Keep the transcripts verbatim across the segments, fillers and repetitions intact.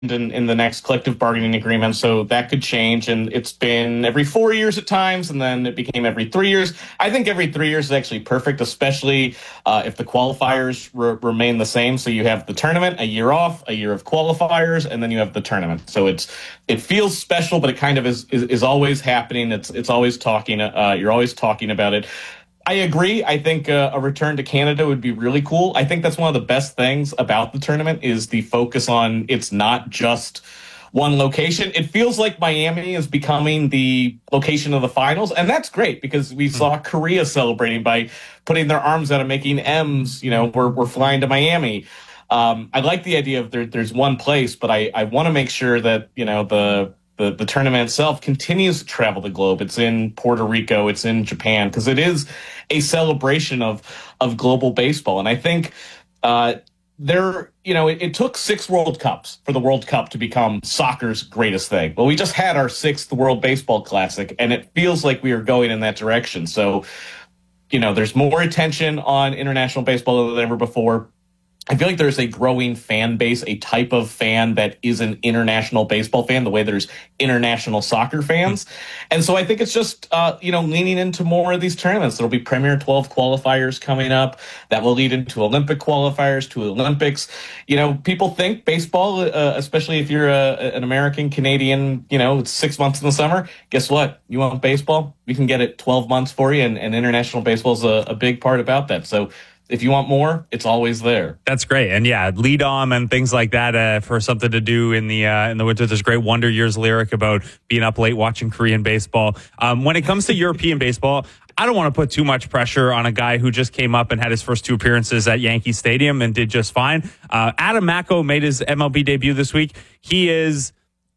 in, in the next collective bargaining agreement, so that could change. And it's been every four years at times, and then it became every three years. I think every three years is actually perfect, especially uh, if the qualifiers re- remain the same. So you have the tournament, a year off, a year of qualifiers, and then you have the tournament. So it's it feels special, but it kind of is is, is always happening. It's it's always talking. Uh, you're always talking about it. I agree. I think uh, a return to Canada would be really cool. I think that's one of the best things about the tournament is the focus on it's not just one location. It feels like Miami is becoming the location of the finals, and that's great because we saw Korea celebrating by putting their arms out and making M's. You know, we're we're flying to Miami. Um, I like the idea of there, there's one place, but I, I want to make sure that you know the. The, the tournament itself continues to travel the globe. It's in Puerto Rico. It's in Japan because it is a celebration of of global baseball. And I think uh, there, you know, it, it took six World Cups for the World Cup to become soccer's greatest thing. Well, we just had our sixth World Baseball Classic, and it feels like we are going in that direction. So, you know, there's more attention on international baseball than ever before. I feel like there's a growing fan base, a type of fan that is an international baseball fan, the way there's international soccer fans. And so I think it's just, uh, you know, leaning into more of these tournaments. There'll be Premier twelve qualifiers coming up that will lead into Olympic qualifiers, to Olympics. You know, people think baseball, uh, especially if you're a, an American, Canadian, you know, it's six months in the summer. Guess what? You want baseball? We can get it twelve months for you. And, and international baseball is a, a big part about that. So if you want more, it's always there. That's great. And yeah, lead on and things like that uh, for something to do in the uh, in the winter. There's a great Wonder Years lyric about being up late watching Korean baseball. Um, when it comes to European baseball, I don't want to put too much pressure on a guy who just came up and had his first two appearances at Yankee Stadium and did just fine. Uh, Adam Macko made his M L B debut this week. He is...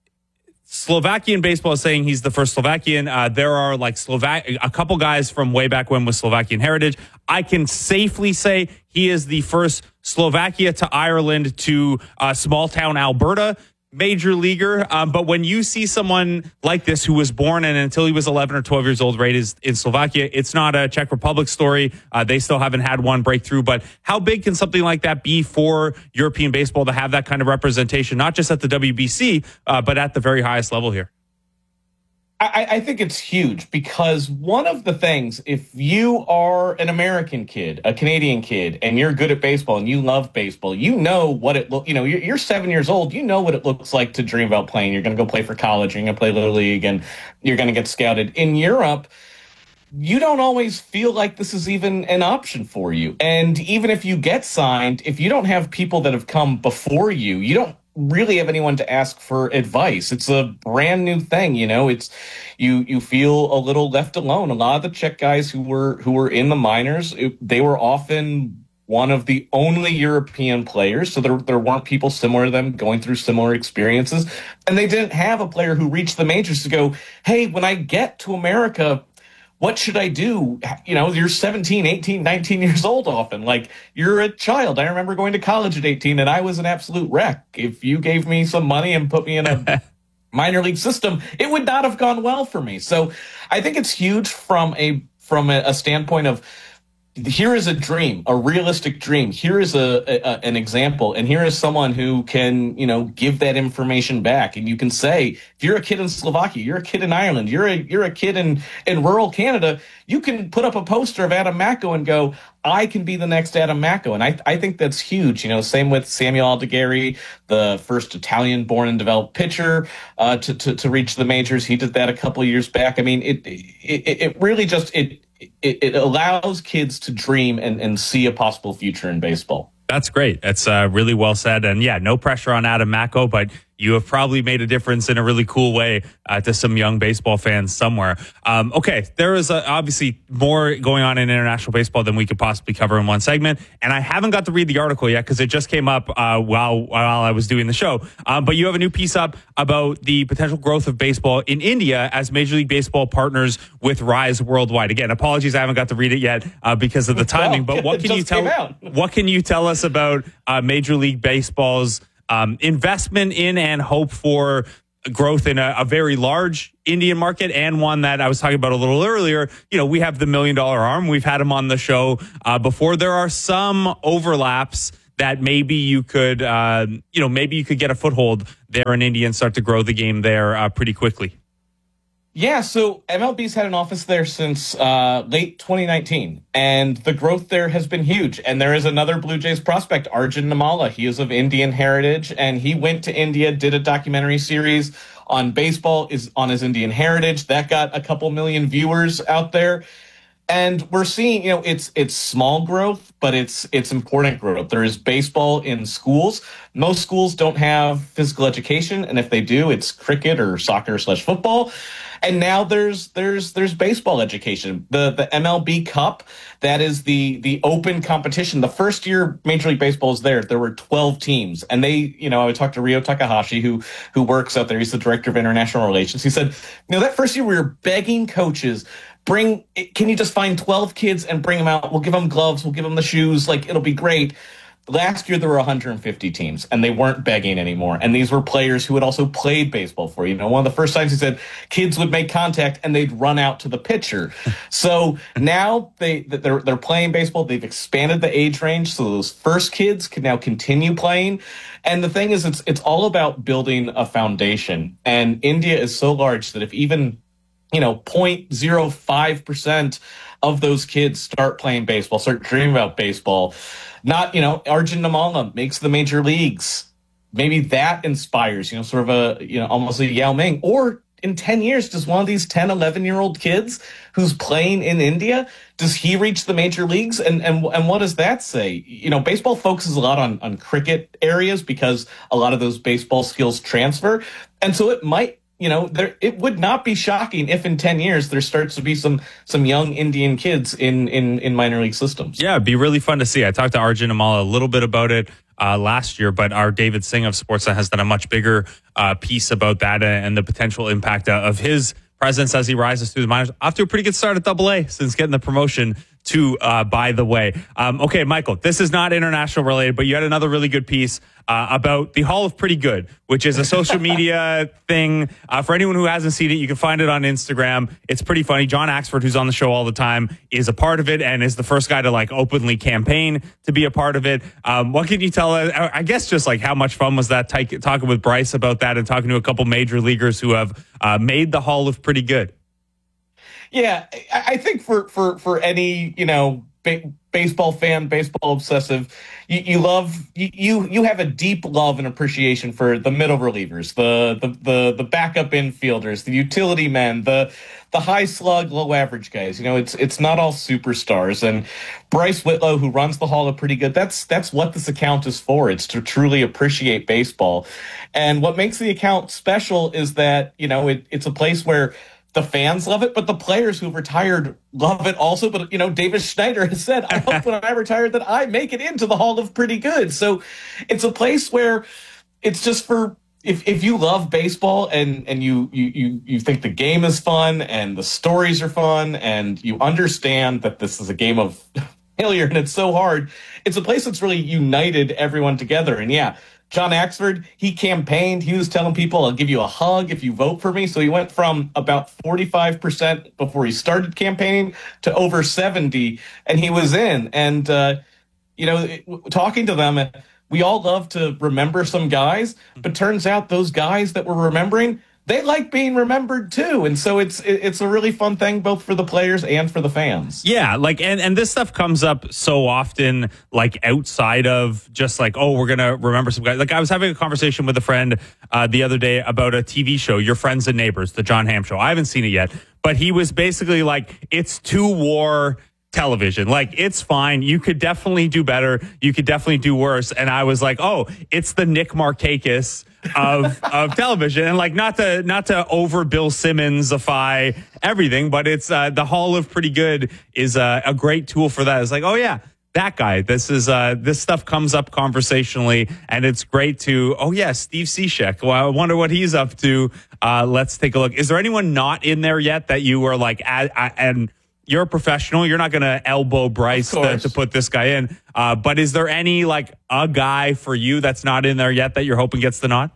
Slovakian baseball is saying he's the first Slovakian. Uh, there are like Slovak, a couple guys from way back when with Slovakian heritage. I can safely say he is the first Slovakia to Ireland to uh, small town Alberta major leaguer. Um, but when you see someone like this who was born and until he was eleven or twelve years old raised in Slovakia, it's not a Czech Republic story. Uh, they still haven't had one breakthrough. But how big can something like that be for European baseball to have that kind of representation, not just at the W B C, uh, but at the very highest level here? I, I think it's huge because one of the things, if you are an American kid, a Canadian kid, and you're good at baseball and you love baseball, you know what it look. You know, you're, you're seven years old. You know what it looks like to dream about playing. You're going to go play for college. You're going to play Little League, and you're going to get scouted. In Europe, you don't always feel like this is even an option for you. And even if you get signed, if you don't have people that have come before you, you don't really have anyone to ask for advice. It's a brand new thing, you know. It's you you feel a little left alone. A lot of the Czech guys who were who were in the minors, it, they were often one of the only European players, so there there weren't people similar to them going through similar experiences, and they didn't have a player who reached the majors to go, hey, when I get to America, what should I do? You know, you're seventeen, eighteen, nineteen years old often. Like, you're a child. I remember going to college at eighteen, and I was an absolute wreck. If you gave me some money and put me in a minor league system, it would not have gone well for me. So I think it's huge from a from a, a standpoint of, here is a dream, a realistic dream. Here is a, a an example, and here is someone who can, you know, give that information back. And you can say, if you're a kid in Slovakia, you're a kid in Ireland, you're a you're a kid in, in rural Canada, you can put up a poster of Adam Macko and go, I can be the next Adam Macko. And I I think that's huge. You know, same with Samuel Aldegari, the first Italian-born and developed pitcher uh, to, to to reach the majors. He did that a couple of years back. I mean, it it, it really just it. It, it allows kids to dream and, and see a possible future in baseball. That's great. That's uh, really well said. And yeah, no pressure on Adam Macko, but you have probably made a difference in a really cool way uh, to some young baseball fans somewhere. Um, okay, there is uh, obviously more going on in international baseball than we could possibly cover in one segment. And I haven't got to read the article yet because it just came up uh, while while I was doing the show. Um, but you have a new piece up about the potential growth of baseball in India as Major League Baseball partners with Rise Worldwide. Again, apologies, I haven't got to read it yet uh, because of the timing. But what can you tell? What can you tell us about uh, Major League Baseball's Um, investment in and hope for growth in a, a very large Indian market, and one that I was talking about a little earlier? You know, we have the million dollar arm. We've had him on the show uh, before. There are some overlaps that maybe you could, uh, you know, maybe you could get a foothold there in India and start to grow the game there uh, pretty quickly? Yeah, so M L B's had an office there since uh, late twenty nineteen, and the growth there has been huge. And there is another Blue Jays prospect, Arjun Namala. He is of Indian heritage, and he went to India, did a documentary series on baseball, is on his Indian heritage. That got a couple million viewers out there. And we're seeing, you know, it's it's small growth, but it's it's important growth. There is baseball in schools. Most schools don't have physical education, and if they do, it's cricket or soccer slash football. And now there's there's there's baseball education. The the M L B Cup, that is the the open competition. The first year Major League Baseball was there, there were twelve teams, and they, you know, I would talk to Ryo Takahashi, who who works out there. He's the director of international relations. He said, you know, that first year we were begging coaches, bring, can you just find twelve kids and bring them out? We'll give them gloves. We'll give them the shoes. Like, it'll be great. Last year, there were one hundred fifty teams, and they weren't begging anymore. And these were players who had also played baseball for, you know, one of the first times he said kids would make contact and they'd run out to the pitcher. So now they, they're, they're playing baseball. They've expanded the age range. So those first kids can now continue playing. And the thing is, it's, it's all about building a foundation. And India is so large that if even, you know, zero point zero five percent of those kids start playing baseball, start dreaming about baseball, not, you know, Arjun Namala makes the major leagues. Maybe that inspires, you know, sort of a, you know, almost a Yao Ming. Or in ten years, does one of these ten, eleven year old kids who's playing in India, does he reach the major leagues? And, and, and what does that say? You know, baseball focuses a lot on, on cricket areas because a lot of those baseball skills transfer. And so it might, you know, there, it would not be shocking if in ten years there starts to be some some young Indian kids in, in, in minor league systems. Yeah, it'd be really fun to see. I talked to Arjun Namala a little bit about it uh, last year, but our David Singh of Sportsnet has done a much bigger uh, piece about that and the potential impact of his presence as he rises through the minors. Off to a pretty good start at Double A since getting the promotion to uh, by the way. Um, okay, Michael, this is not international related, but you had another really good piece uh, about the Hall of Pretty Good, which is a social media thing. Uh, for anyone who hasn't seen it, you can find it on Instagram. It's pretty funny. John Axford, who's on the show all the time, is a part of it and is the first guy to like openly campaign to be a part of it. Um, what can you tell us? I guess just like how much fun was that t- talking with Bryce about that and talking to a couple major leaguers who have uh, made the Hall of Pretty Good? Yeah, I think for, for, for any, you know, ba- baseball fan, baseball obsessive, you, you love, you, you have a deep love and appreciation for the middle relievers, the, the, the, the backup infielders, the utility men, the, the high slug, low average guys. You know, it's, it's not all superstars. And Bryce Whitlow, who runs the Hall of Pretty Good, that's, that's what this account is for. It's to truly appreciate baseball. And what makes the account special is that, you know, it, it's a place where the fans love it, but the players who've retired love it also. But, you know, Davis Schneider has said, I hope when I retire that I make it into the Hall of Pretty Good. So it's a place where it's just for, if, if you love baseball and, and you, you, you, you think the game is fun and the stories are fun and you understand that this is a game of failure and it's so hard, it's a place that's really united everyone together. And yeah, John Axford, he campaigned. He was telling people, I'll give you a hug if you vote for me. So he went from about forty-five percent before he started campaigning to over seventy, and he was in. And, uh, you know, talking to them, we all love to remember some guys, but turns out those guys that we're remembering, they like being remembered too. And so it's it's a really fun thing both for the players and for the fans. Yeah, like and, and this stuff comes up so often, like outside of just like, oh, we're gonna remember some guys. Like I was having a conversation with a friend uh, the other day about a T V show, Your Friends and Neighbors, the John Hamm show. I haven't seen it yet, but he was basically like, it's two war television. Like, it's fine. You could definitely do better. You could definitely do worse. And I was like, oh, it's the Nick Markakis of of television. And like, not to not to over Bill Simmons-ify everything, but it's uh, the Hall of Pretty Good is uh, a great tool for that. It's like, oh yeah, that guy. This is uh, this stuff comes up conversationally, and it's great to, oh yeah, Steve Cishek. Well, I wonder what he's up to. Uh, let's take a look. Is there anyone not in there yet that you were like, at, at, and you're a professional, you're not going to elbow Bryce to, to put this guy in. Uh, but is there any, like, a guy for you that's not in there yet that you're hoping gets the nod?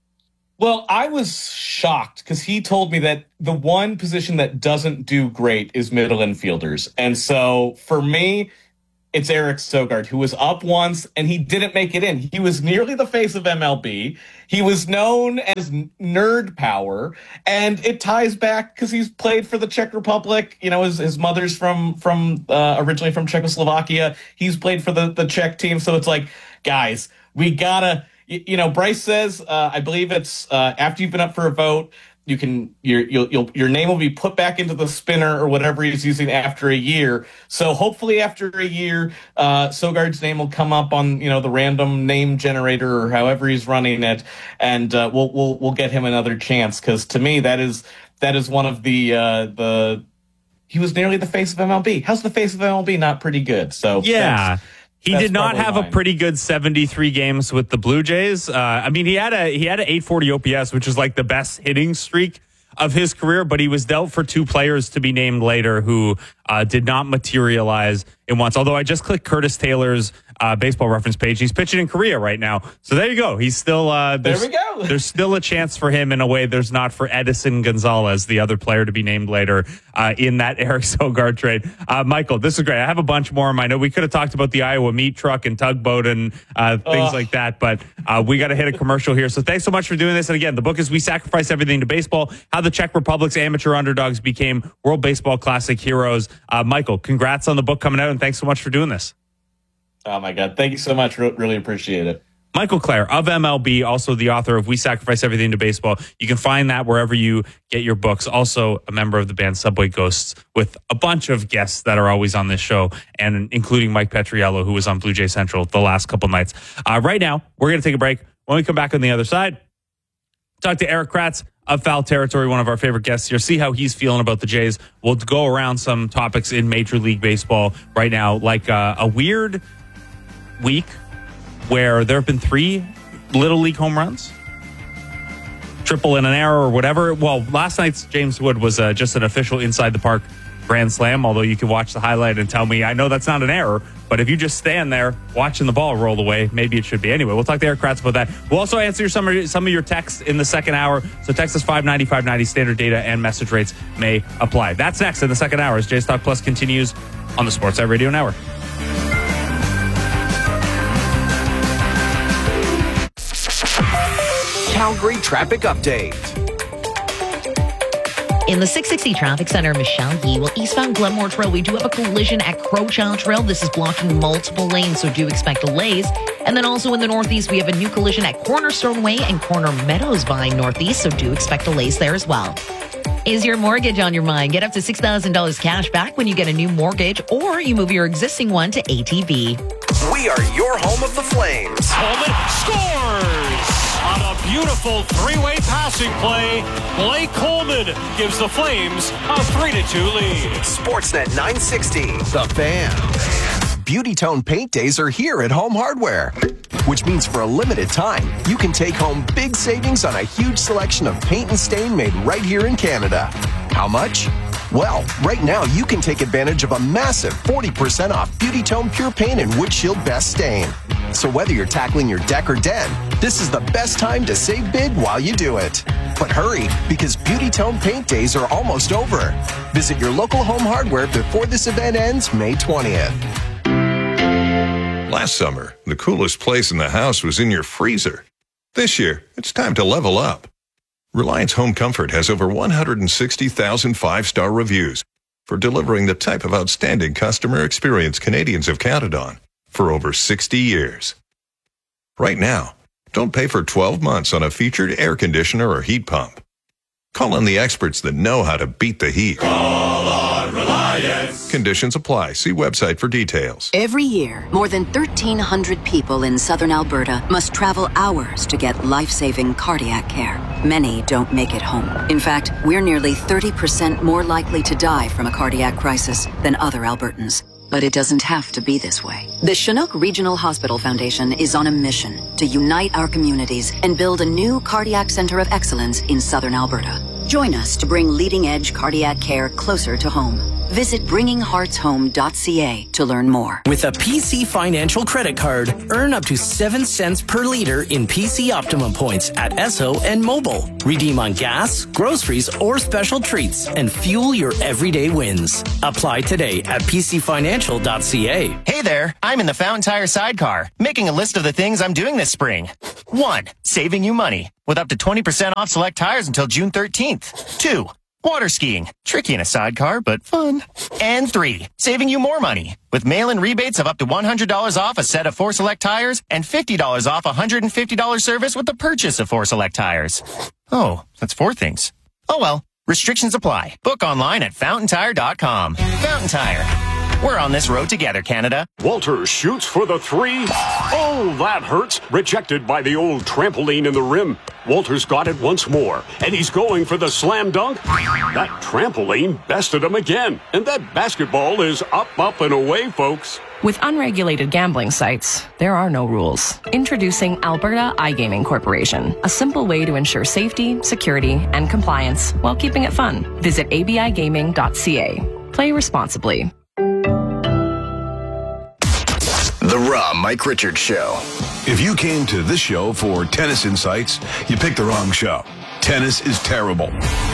Well, I was shocked because he told me that the one position that doesn't do great is middle infielders. And so for me, it's Eric Sogard, who was up once and he didn't make it in. He was nearly the face of M L B. He was known as nerd power, and it ties back because he's played for the Czech Republic. You know, his, his mother's from from uh, originally from Czechoslovakia. He's played for the, the Czech team. So it's like, guys, we gotta, you, you know, Bryce says, uh, I believe it's uh, after you've been up for a vote, you can your you'll, you'll, your name will be put back into the spinner or whatever he's using after a year. So hopefully after a year, uh, Sogard's name will come up on, you know, the random name generator or however he's running it, and uh, we'll we'll we'll get him another chance, because to me that is that is one of the uh, the he was nearly the face of M L B. How's the face of M L B not pretty good? So yeah. He That's did not have mine. a pretty good seventy-three games with the Blue Jays. Uh, I mean, he had a he had an eight forty O P S, which is like the best hitting streak of his career, but he was dealt for two players to be named later who uh, did not materialize in once. Although I just clicked Curtis Taylor's uh, baseball reference page. He's pitching in Korea right now. So there you go. He's still uh, there we go. There's still a chance for him in a way there's not for Edison Gonzalez, the other player to be named later uh, in that Eric Sogard trade. Uh, Michael, this is great. I have a bunch more in mind. I know we could have talked about the Iowa meat truck and tugboat and uh, things Ugh. like that, but uh, we got to hit a commercial here. So thanks so much for doing this. And again, the book is We Sacrifice Everything to Baseball, How the Czech Republic's Amateur Underdogs Became World Baseball Classic Heroes. Uh, Michael, congrats on the book coming out, and thanks so much for doing this. Oh my God. Thank you so much. Re- really appreciate it. Michael Clare of M L B, also the author of We Sacrifice Everything to Baseball. You can find that wherever you get your books. Also a member of the band Subway Ghosts, with a bunch of guests that are always on this show, and including Mike Petriello, who was on Blue Jay Central the last couple nights. Uh, right now, we're going to take a break. When we come back on the other side, talk to Erik Kratz of Foul Territory, one of our favorite guests here, see how he's feeling about the Jays. We'll go around some topics in Major League Baseball right now, like uh, a weird week where there have been three Little League home runs, triple in an error or whatever. Well, last night's James Wood was uh, just an official inside the park grand slam, although you can watch the highlight and tell me, I know that's not an error, but if you just stand there watching the ball roll away, maybe it should be. Anyway, we'll talk to Erik Kratz about that. We'll also answer some of, some of your texts in the second hour. So text us five ninety, five ninety, standard data and message rates may apply. That's next in the second hour as Jays Talk Plus continues on the Sportsnet Radio Network. Calgary traffic update. In the six sixty Traffic Center, Michelle Yee. Well, eastbound Glenmore Trail, we do have a collision at Crowchild Trail. This is blocking multiple lanes, so do expect delays. And then also in the northeast, we have a new collision at Cornerstone Way and Corner Meadows Vine Northeast, so do expect delays there as well. Is your mortgage on your mind? Get up to six thousand dollars cash back when you get a new mortgage, or you move your existing one to A T B. We are your home of the Flames. Coleman scores on a beautiful three-way passing play. Blake Coleman gives the Flames a three to two lead. Sportsnet nine sixty, The Fan. Beauty Tone Paint Days are here at Home Hardware, which means for a limited time, you can take home big savings on a huge selection of paint and stain made right here in Canada. How much? Well, right now you can take advantage of a massive forty percent off Beauty Tone Pure Paint and Wood Shield Best Stain. So whether you're tackling your deck or den, this is the best time to save big while you do it. But hurry, because Beauty Tone Paint Days are almost over. Visit your local Home Hardware before this event ends May twentieth. Last summer, the coolest place in the house was in your freezer. This year, it's time to level up. Reliance Home Comfort has over one hundred sixty thousand five-star reviews for delivering the type of outstanding customer experience Canadians have counted on for over sixty years. Right now, don't pay for twelve months on a featured air conditioner or heat pump. Call on the experts that know how to beat the heat. Call on Reliance. Conditions apply. See website for details. Every year, more than thirteen hundred people in southern Alberta must travel hours to get life-saving cardiac care. Many don't make it home. In fact, we're nearly thirty percent more likely to die from a cardiac crisis than other Albertans. But it doesn't have to be this way. The Chinook Regional Hospital Foundation is on a mission to unite our communities and build a new cardiac center of excellence in southern Alberta. Join us to bring leading-edge cardiac care closer to home. Visit bringing hearts home dot c a to learn more. With a P C Financial credit card, earn up to seven cents per liter in P C Optimum points at Esso and Mobile. Redeem on gas, groceries, or special treats and fuel your everyday wins. Apply today at p c financial dot c a. Hey there, I'm in the Fountain Tire sidecar, making a list of the things I'm doing this spring. One, saving you money with up to twenty percent off select tires until June thirteenth. Two, water skiing. Tricky in a sidecar, but fun. And three, saving you more money with mail-in rebates of up to one hundred dollars off a set of four select tires and fifty dollars off a one hundred fifty dollars service with the purchase of four select tires. Oh, that's four things. Oh well, restrictions apply. Book online at fountain tire dot com. Fountain Tire. We're on this road together, Canada. Walters shoots for the three. Oh, that hurts. Rejected by the old trampoline in the rim. Walters got it once more, and he's going for the slam dunk. That trampoline bested him again, and that basketball is up, up, and away, folks. With unregulated gambling sites, there are no rules. Introducing Alberta iGaming Corporation, a simple way to ensure safety, security, and compliance while keeping it fun. Visit a b i gaming dot c a. Play responsibly. The Raw Mike Richards Show. If you came to this show for tennis insights, you picked the wrong show. Tennis is terrible.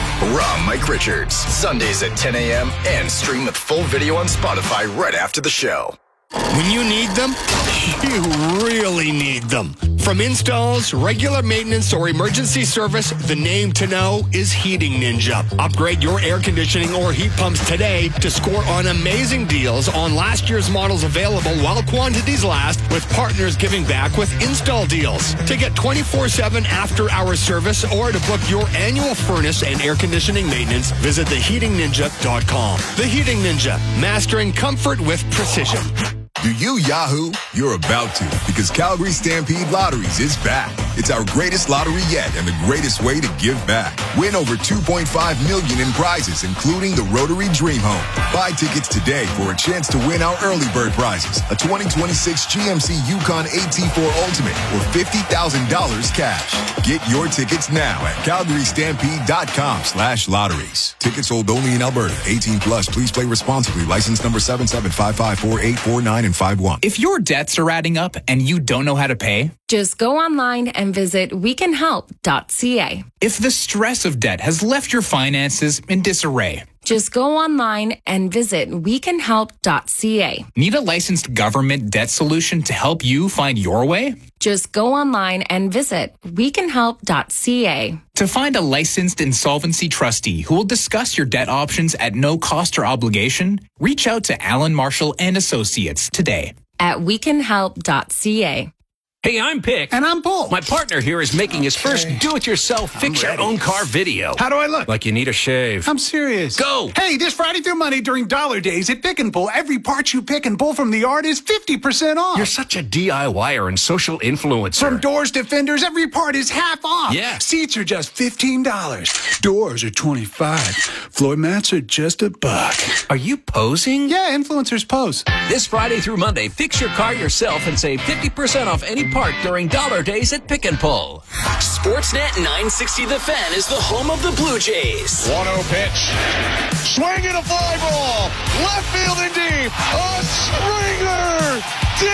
Raw Mike Richards, Sundays at ten a.m. and stream with full video on Spotify right after the show. When you need them, you really need them. From installs, regular maintenance, or emergency service, the name to know is Heating Ninja. Upgrade your air conditioning or heat pumps today to score on amazing deals on last year's models available while quantities last, with partners giving back with install deals. To get twenty-four seven after-hour service or to book your annual furnace and air conditioning maintenance, visit the heating ninja dot com. The Heating Ninja, mastering comfort with precision. Do you Yahoo? You're about to, because Calgary Stampede Lotteries is back. It's our greatest lottery yet and the greatest way to give back. Win over two point five million dollars in prizes, including the Rotary Dream Home. Buy tickets today for a chance to win our early bird prizes, a twenty twenty-six G M C Yukon A T four Ultimate, or fifty thousand dollars cash. Get your tickets now at calgary stampede dot com slash lotteries. Tickets sold only in Alberta. eighteen plus. Please play responsibly. License number seven seven five five four eight four nine and five one. If your debts are adding up and you don't know how to pay, just go online and visit we can help dot c a. If the stress of debt has left your finances in disarray, just go online and visit we can help dot c a. Need a licensed government debt solution to help you find your way? Just go online and visit we can help dot c a. To find a licensed insolvency trustee who will discuss your debt options at no cost or obligation, reach out to Alan Marshall and Associates today at we can help dot c a. Hey, I'm Pick. And I'm Bull. My partner here is making his first do-it-yourself fix-your-own-car video. How do I look? Like you need a shave. I'm serious. Go! Hey, this Friday through Monday during Dollar Days at Pick and Pull, every part you pick and pull from the yard is fifty percent off. You're such a DIYer and social influencer. From doors to fenders, every part is half off. Yeah. Seats are just fifteen dollars. Doors are twenty-five dollars. Floor mats are just a buck. Are you posing? Yeah, influencers pose. This Friday through Monday, fix your car yourself and save fifty percent off any part during Dollar Days at Pick and Pull. Sportsnet nine sixty The Fan is the home of the Blue Jays. one oh pitch. Swinging a fly ball. Left field and deep. A Springer.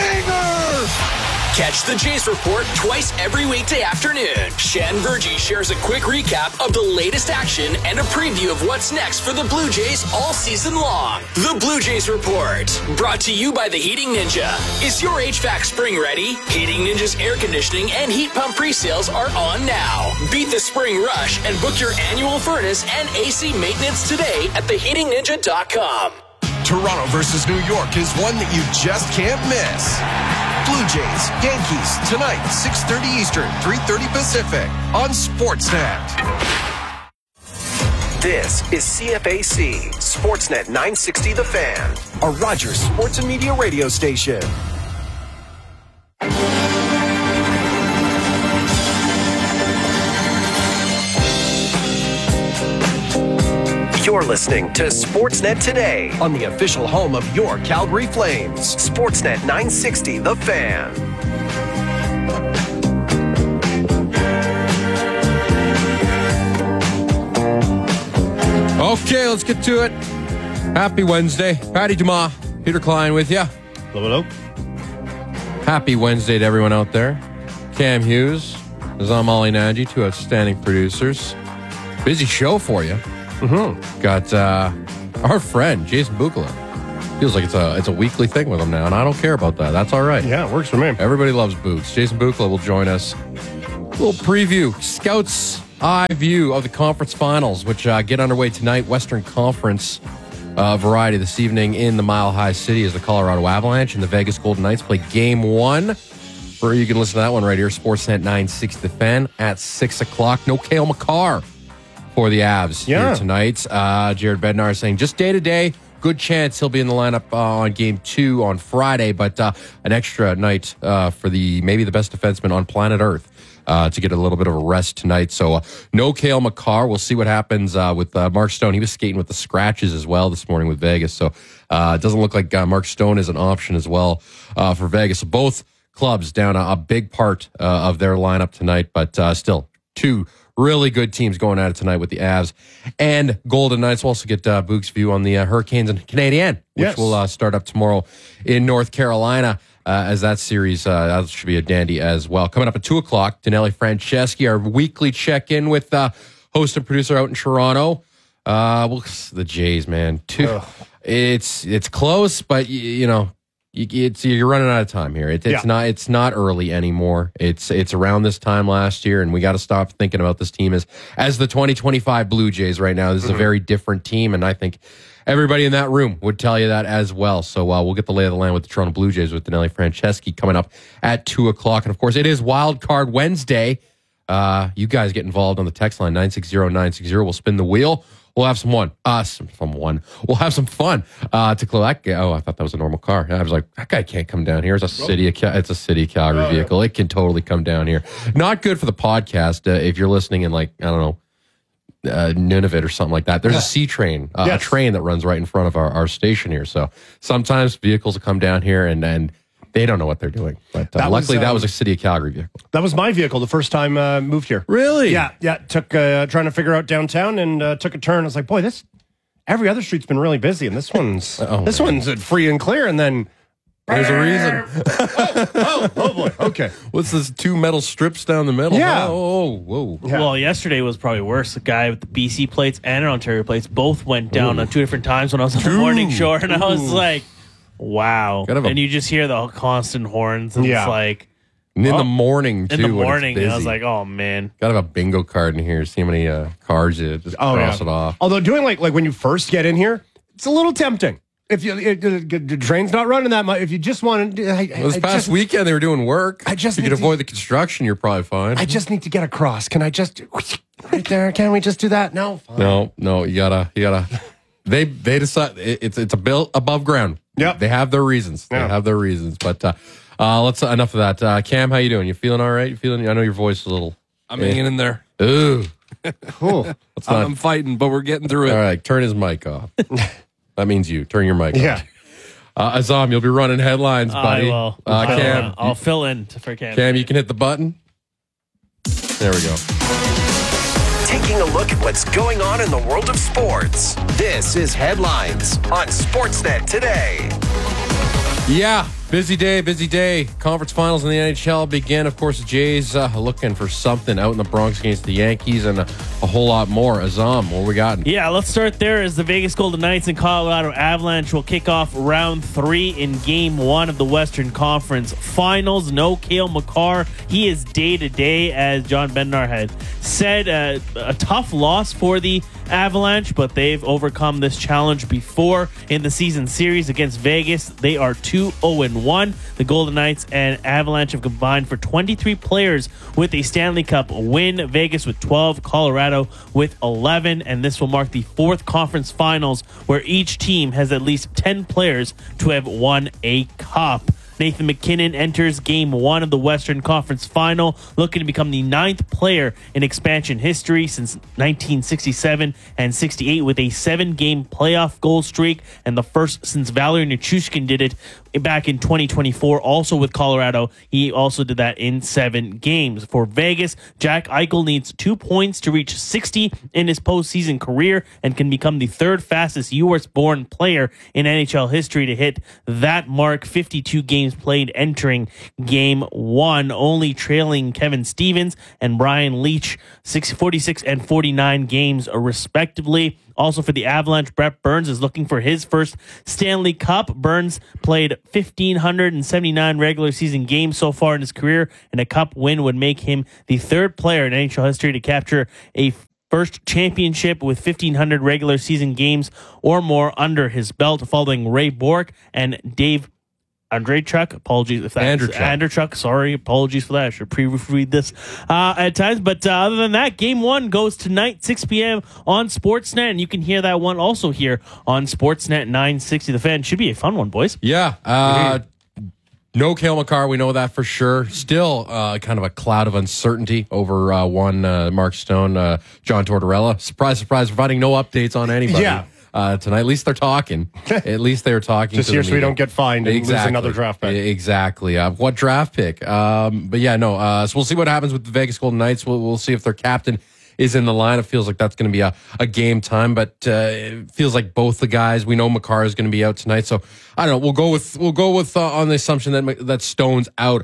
Dinger. Catch the Jays Report twice every weekday afternoon. Shan Virgie shares a quick recap of the latest action and a preview of what's next for the Blue Jays all season long. The Blue Jays Report, brought to you by the Heating Ninja. Is your H V A C spring ready? Heating Ninja's air conditioning and heat pump pre-sales are on now. Beat the spring rush and book your annual furnace and A C maintenance today at the heating ninja dot com. Toronto versus New York is one that you just can't miss. Blue Jays, Yankees, tonight, six thirty Eastern, three thirty Pacific, on Sportsnet. This is C F A C, Sportsnet nine sixty The Fan, a Rogers Sports and Media radio station. You're listening to Sportsnet Today on the official home of your Calgary Flames. Sportsnet nine sixty The Fan. Okay, let's get to it. Happy Wednesday. Patty Dumas, Peter Klein with you. Hello, hello. Happy Wednesday to everyone out there. Cam Hughes, Azam Ali Naji, two outstanding producers. Busy show for you. Mm-hmm. Got uh, our friend, Jason Bukala. Feels like it's a it's a weekly thing with him now, and I don't care about that. That's all right. Yeah, it works for me. Everybody loves Boots. Jason Bukala will join us. A little preview. Scouts' eye view of the conference finals, which uh, get underway tonight. Western Conference uh, variety this evening in the Mile High City as the Colorado Avalanche and the Vegas Golden Knights play game one. Or you can listen to that one right here. Sportsnet nine sixty The Fan at six o'clock. No Cale Makar for the Avs yeah. here tonight. Uh, Jared Bednar saying just day to day. Good chance he'll be in the lineup uh, on game two on Friday, but uh, an extra night uh, for the maybe the best defenseman on planet Earth uh, to get a little bit of a rest tonight. So uh, no Cale Makar. We'll see what happens uh, with uh, Mark Stone. He was skating with the scratches as well this morning with Vegas. So uh, it doesn't look like uh, Mark Stone is an option as well uh, for Vegas. So both clubs down a, a big part uh, of their lineup tonight, but uh, still two really good teams going at it tonight with the Avs and Golden Knights. We'll also get uh, Boog's view on the uh, Hurricanes and Canadiens, which yes. will uh, start up tomorrow in North Carolina uh, as that series, uh, that should be a dandy as well. Coming up at two o'clock, Danelli Franceschi, our weekly check-in with uh, host and producer out in Toronto. Uh, well, the Jays, man. Two, Ugh. It's it's close, but, you, you know, It's you're running out of time here. It, it's yeah. not it's not early anymore. It's it's around this time last year, and we got to stop thinking about this team as as the twenty twenty-five Blue Jays right now. This is mm-hmm. a very different team, and I think everybody in that room would tell you that as well. So uh, we'll get the lay of the land with the Toronto Blue Jays with Danelli Franceschi coming up at two o'clock, and of course it is Wild Card Wednesday. Uh, you guys get involved on the text line nine six zero nine six zero. We'll spin the wheel. We'll have some one. Uh, some, some one. We'll have some fun uh, to close that. Oh, I thought that was a normal car. I was like, that guy can't come down here. It's a city. It's a city Calgary oh, vehicle. Yeah. It can totally come down here. Not good for the podcast uh, if you're listening in like I don't know uh, Nunavut or something like that. There's a C train, uh, yes. a train that runs right in front of our, our station here. So sometimes vehicles will come down here and and. They don't know what they're doing. But uh, that luckily, was, um, that was a City of Calgary vehicle. That was my vehicle the first time I uh, moved here. Really? Yeah. Yeah. Took uh, trying to figure out downtown and uh, took a turn. I was like, boy, this every other street's been really busy, and this one's oh, this man. one's free and clear. And then there's a reason. oh, oh, oh boy. Okay. What's this? Two metal strips down the middle? Yeah. Oh, oh whoa. Yeah. Well, yesterday was probably worse. The guy with the B C plates and an Ontario plates both went down Ooh. on two different times when I was on the Ooh. morning show, and I was like. Wow. A, and you just hear the constant horns. And yeah. It's like. And in oh, the morning, too. In the morning. I was like, oh, man. Got to have a bingo card in here. See how many uh, cards you just oh, cross yeah. it off. Although doing like like when you first get in here, it's a little tempting. If you it, it, the train's not running that much, if you just want to. I, well, this I past just, weekend, they were doing work. I just you could avoid to, the construction, you're probably fine. I just need to get across. Can I just. Right there. Can we just do that? No. Fine. No, no. You got to. You got to. They they decide it, it's it's a built above ground. Yep. They have their reasons. They yeah. have their reasons. But uh, uh, let's uh, enough of that. Uh, Cam, how you doing? You feeling all right? You feeling? I know your voice is a little. I'm eh. hanging in there. Ooh, cool. Not, I'm fighting, but we're getting through it. All right, turn his mic off. That means you turn your mic yeah. off. Uh, Azam, you'll be running headlines, buddy. I will. Uh, Cam, I'll, I'll fill in for Cam. Cam, you can hit the button. There we go. Taking a look at what's going on in the world of sports. This is Headlines on Sportsnet today. Yeah, busy day, busy day. Conference finals in the N H L begin. Of course, the Jays uh, looking for something out in the Bronx against the Yankees and a, a whole lot more. Azam, what we got? Yeah, let's start there as the Vegas Golden Knights and Colorado Avalanche will kick off round three in game one of the Western Conference Finals. No Cale Makar. He is day-to-day, as John Bednar had said. Uh, a tough loss for the Avalanche, but they've overcome this challenge before in the season series against Vegas. They are two oh and one. The Golden Knights and Avalanche have combined for twenty-three players with a Stanley Cup win. Vegas with twelve, Colorado with eleven, and this will mark the fourth conference finals where each team has at least ten players to have won a cup. Nathan MacKinnon enters game one of the Western Conference Final, looking to become the ninth player in expansion history since nineteen sixty-seven and sixty-eight with a seven-game playoff goal streak, and the first since Valery Nichushkin did it back in twenty twenty-four, also with Colorado. He also did that in seven games. For Vegas, Jack Eichel needs two points to reach sixty in his postseason career and can become the third fastest U S-born player in N H L history to hit that mark. fifty-two games played entering game one, only trailing Kevin Stevens and Brian Leetch, forty-six and forty-nine games respectively. Also for the Avalanche, Brett Burns is looking for his first Stanley Cup. Burns played one thousand five hundred seventy-nine regular season games so far in his career, and a Cup win would make him the third player in N H L history to capture a first championship with fifteen hundred regular season games or more under his belt, following Ray Bourque and Dave Andreychuk. Apologies if that's Andreychuk. Andreychuk. Sorry, apologies for that. I should pre-read this uh, at times. But uh, other than that, game one goes tonight, six p.m. on Sportsnet, and you can hear that one also here on Sportsnet nine sixty. The Fan. Should be a fun one, boys. Yeah. Uh, no Cale Makar, we know that for sure. Still uh, kind of a cloud of uncertainty over uh, one uh, Mark Stone, uh, John Tortorella. Surprise, surprise, providing no updates on anybody. Yeah. Uh, tonight, at least they're talking. At least they're talking. Just to here the so we media. don't get fined and exactly. lose another draft pick. Exactly. Uh, what draft pick? Um, but yeah, no. Uh, so we'll see what happens with the Vegas Golden Knights. We'll, we'll see if their captain is in the line. It feels like that's going to be a, a game time, but uh, it feels like both the guys. We know Makar is going to be out tonight, so I don't know. We'll go with we'll go with uh, on the assumption that that Stone's out.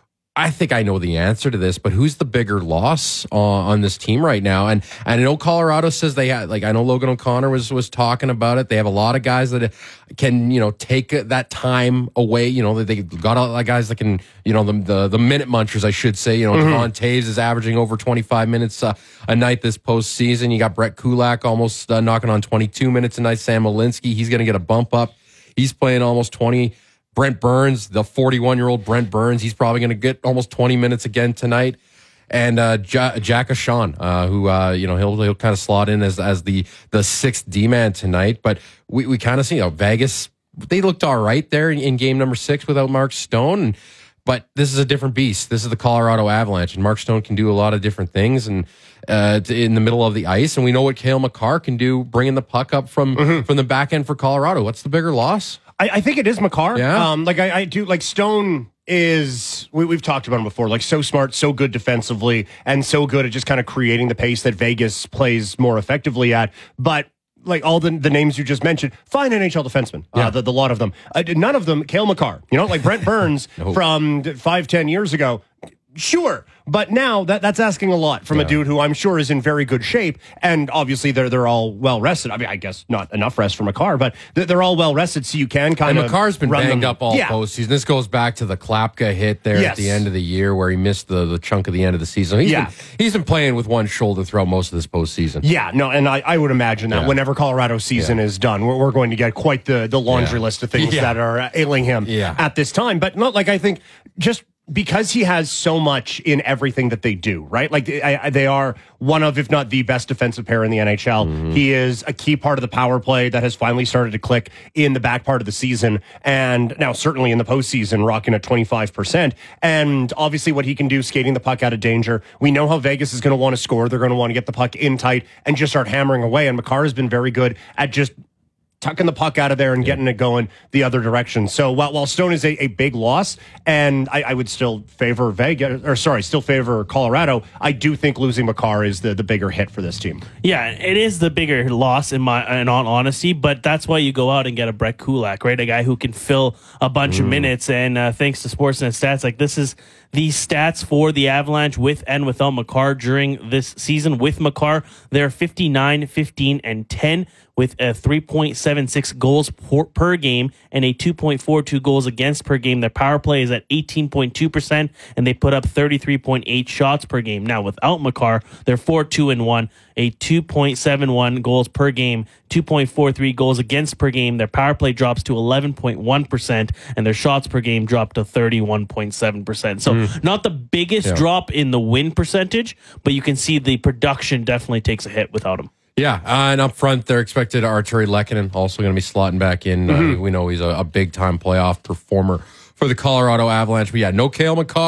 I think I know the answer to this, but who's the bigger loss uh, on this team right now? And, and I know Colorado says they had, like, I know Logan O'Connor was, was talking about it. They have a lot of guys that can, you know, take that time away. You know, they got a lot of guys that can, you know, the, the, the minute munchers, I should say. You know, mm-hmm. Devon Taves is averaging over twenty-five minutes uh, a night this postseason. You got Brett Kulak almost uh, knocking on twenty-two minutes a night. Sam Olinsky, he's going to get a bump up. He's playing almost twenty. Brent Burns, the forty-one-year-old Brent Burns, he's probably going to get almost twenty minutes again tonight. And uh, ja- Jack O'Shawn, uh, who uh, you know he'll he'll kind of slot in as as the the sixth D-man tonight. But we, we kind of see, you know, Vegas, they looked all right there in, in game number six without Mark Stone. And, but this is a different beast. This is the Colorado Avalanche, and Mark Stone can do a lot of different things and uh, in the middle of the ice. And we know what Cale Makar can do, bringing the puck up from mm-hmm. from the back end for Colorado. What's the bigger loss? I, I think it is Makar. Yeah. Um, like I, I do, like Stone is, we, we've talked about him before, like so smart, so good defensively, and so good at just kind of creating the pace that Vegas plays more effectively at. But like all the, the names you just mentioned, fine N H L defensemen, yeah. uh, the, the lot of them. Uh, none of them, Cale Makar, you know, like Brent Burns no. from five, ten years ago. Sure, but now that that's asking a lot from yeah. a dude who I'm sure is in very good shape, and obviously they're they're all well rested. I mean, I guess not enough rest for Makar, but they're, they're all well rested, so you can kind and of. Makar's been run banged them. up all yeah. postseason. This goes back to the Klapka hit there yes. at the end of the year, where he missed the, the chunk of the end of the season. He's yeah, been, he's been playing with one shoulder throughout most of this postseason. Yeah, no, and I, I would imagine that yeah. whenever Colorado's season yeah. is done, we're, we're going to get quite the the laundry yeah. list of things yeah. that are ailing him yeah. at this time. But not like I think just. Because he has so much in everything that they do, right? Like I, I, they are one of, if not the best defensive pair in the N H L. Mm-hmm. He is a key part of the power play that has finally started to click in the back part of the season. And now certainly in the postseason, rocking at twenty-five percent. And obviously what he can do, skating the puck out of danger. We know how Vegas is going to want to score. They're going to want to get the puck in tight and just start hammering away. And Makar has been very good at just tucking the puck out of there and getting it going the other direction. So while, while Stone is a, a big loss, and I, I would still favor Vegas, or sorry, still favor Colorado, I do think losing Makar is the, the bigger hit for this team. Yeah, it is the bigger loss in my in all honesty, but that's why you go out and get a Brett Kulak, right? A guy who can fill a bunch mm. of minutes, and uh, thanks to Sportsnet stats, like this is the stats for the Avalanche with and without Makar during this season. With Makar, they're fifty-nine, fifteen, and ten with a three point seven six goals per, per game and a two point four two goals against per game. Their power play is at eighteen point two percent, and they put up thirty-three point eight shots per game. Now, without Makar, they're four two and one, a two point seven one goals per game, two point four three goals against per game. Their power play drops to eleven point one percent, and their shots per game drop to thirty-one point seven percent. So mm. not the biggest yeah. drop in the win percentage, but you can see the production definitely takes a hit without him. Yeah, uh, and up front, they're expected Arturi Lehkonen also going to be slotting back in. Mm-hmm. Uh, we know he's a, a big-time playoff performer for the Colorado Avalanche. But yeah, no Cale Makar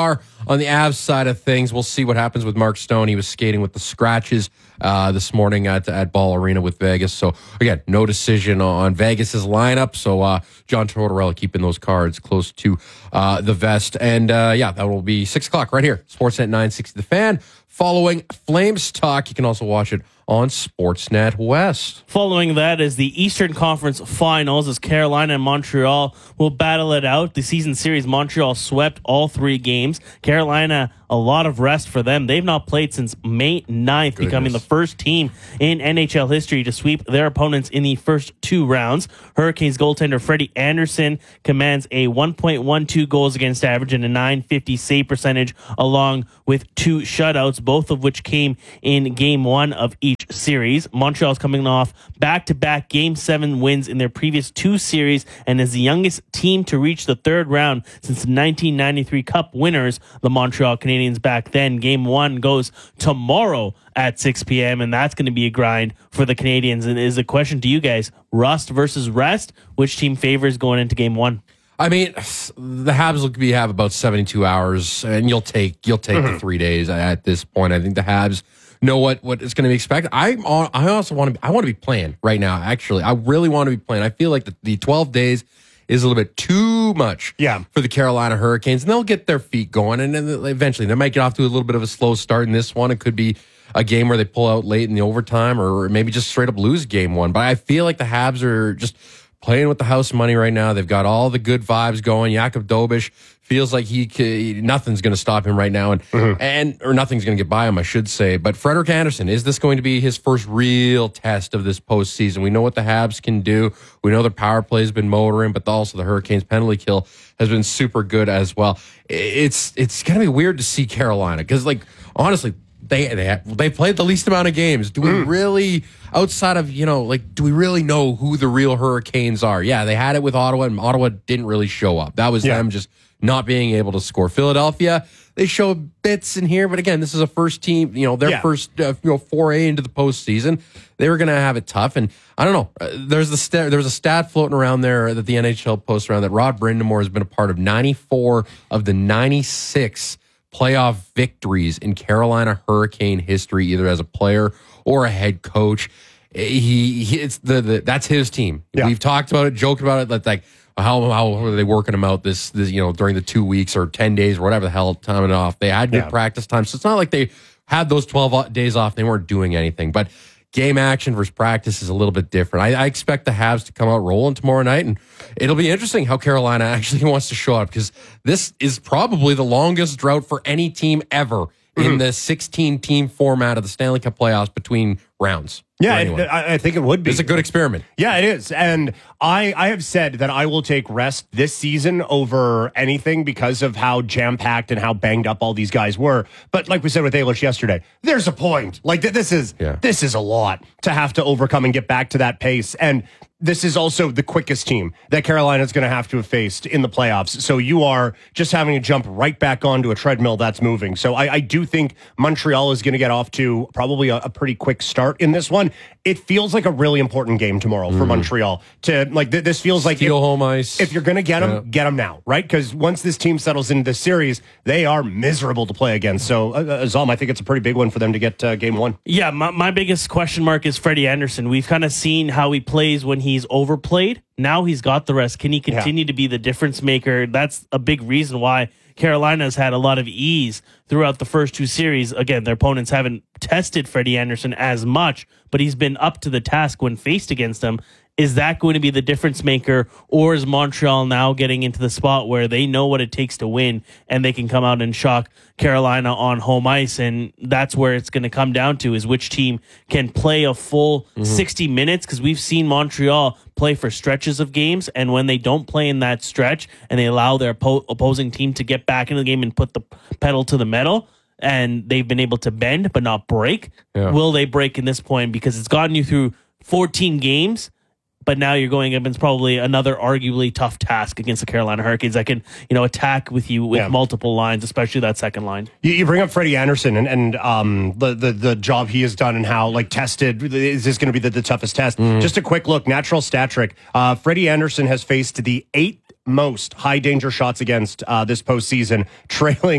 on the Avs side of things, we'll see what happens with Mark Stone. He was skating with the scratches uh, this morning at at Ball Arena with Vegas. So again, no decision on Vegas's lineup. So uh, John Tortorella keeping those cards close to uh, the vest. And uh, yeah, that will be six o'clock right here, Sportsnet nine sixty The Fan. Following Flames talk, you can also watch it on Sportsnet West. Following that is the Eastern Conference Finals as Carolina and Montreal will battle it out. The season series, Montreal swept all three games. Carolina, a lot of rest for them. They've not played since May ninth, Goodness. becoming the first team in N H L history to sweep their opponents in the first two rounds. Hurricanes goaltender Freddie Anderson commands a one point one two goals against average and a nine fifty save percentage, along with two shutouts, both of which came in game one of each series. Montreal's coming off back-to-back game seven wins in their previous two series and is the youngest team to reach the third round since the nineteen ninety-three Cup winners, the Montreal Canadiens back then. Game one goes tomorrow at six p.m. and that's going to be a grind for the Canadiens. And is a question to you guys, rust versus rest, which team favors going into game one? I mean, the Habs will be have about seventy-two hours, and you'll take you'll take mm-hmm. the three days at this point. I think the Habs know what, what is going to be expected. I I also want to I want to be playing right now. Actually, I really want to be playing. I feel like the, the twelve days is a little bit too much yeah. for the Carolina Hurricanes, and they'll get their feet going, and then eventually they might get off to a little bit of a slow start in this one. It could be a game where they pull out late in the overtime, or maybe just straight up lose game one. But I feel like the Habs are just playing with the house money right now. They've got all the good vibes going. Jakub Dobeš feels like he could, nothing's going to stop him right now, and mm-hmm. and or nothing's going to get by him, I should say. But Frederik Andersen, is this going to be his first real test of this postseason? We know what the Habs can do. We know their power play has been motoring, but also the Hurricanes' penalty kill has been super good as well. It's it's going to be weird to see Carolina because, like, honestly, They they they played the least amount of games. Do we mm. really, outside of, you know, like, do we really know who the real Hurricanes are? Yeah, they had it with Ottawa, and Ottawa didn't really show up. That was yeah. them just not being able to score. Philadelphia, they show bits in here, but again, this is a first team, you know, their yeah. first uh, you know foray into the postseason. They were going to have it tough, and I don't know. Uh, there's the st- there's a stat floating around there that the N H L posts around that Rod Brind'Amour has been a part of ninety-four of the ninety-six playoff victories in Carolina Hurricane history, either as a player or a head coach. He, he it's the, the that's his team. Yeah. We've talked about it, joked about it. That like how how are they working them out this, this you know during the two weeks or ten days or whatever the hell time off. They had good yeah. practice time, so it's not like they had those twelve days off. They weren't doing anything, but game action versus practice is a little bit different. I, I expect the Habs to come out rolling tomorrow night, and it'll be interesting how Carolina actually wants to show up, because this is probably the longest drought for any team ever mm-hmm. in the sixteen-team format of the Stanley Cup playoffs between rounds. Yeah, it, I, I think it would be. It's a good experiment. Yeah, it is. And I, I have said that I will take rest this season over anything because of how jam-packed and how banged up all these guys were. But like we said with Eilish yesterday, there's a point. Like, this is yeah. this is a lot to have to overcome and get back to that pace. And this is also the quickest team that Carolina's going to have to have faced in the playoffs. So you are just having to jump right back onto a treadmill that's moving. So I, I do think Montreal is going to get off to probably a, a pretty quick start in this one. It feels like a really important game tomorrow for mm. Montreal. To like th- this feels like Steel home ice. If you're going to get them, yeah. get them now, right? Because once this team settles into this series, they are miserable to play against. So, uh, Zalm, I think it's a pretty big one for them to get uh, game one. Yeah, my, my biggest question mark is Freddie Andersen. We've kind of seen how he plays when he's overplayed. Now he's got the rest. Can he continue yeah. to be the difference maker? That's a big reason why Carolina's had a lot of ease throughout the first two series. Again, their opponents haven't tested Freddie Andersen as much, but he's been up to the task when faced against them. Is that going to be the difference maker, or is Montreal now getting into the spot where they know what it takes to win and they can come out and shock Carolina on home ice? And that's where it's going to come down to, is which team can play a full mm-hmm. sixty minutes, because we've seen Montreal play for stretches of games, and when they don't play in that stretch and they allow their oppo- opposing team to get back into the game and put the pedal to the metal, and they've been able to bend but not break, yeah. will they break in this point? Because it's gotten you through fourteen games, but now you're going up against probably another arguably tough task against the Carolina Hurricanes that can, you know, attack with you with yeah. multiple lines, especially that second line. You, you bring up Freddie Andersen and, and um, the, the the job he has done and how, like, tested, is this going to be the, the toughest test? Mm. Just a quick look, natural stat trick. Uh, Freddie Andersen has faced the eighth most high danger shots against uh, this postseason, trailing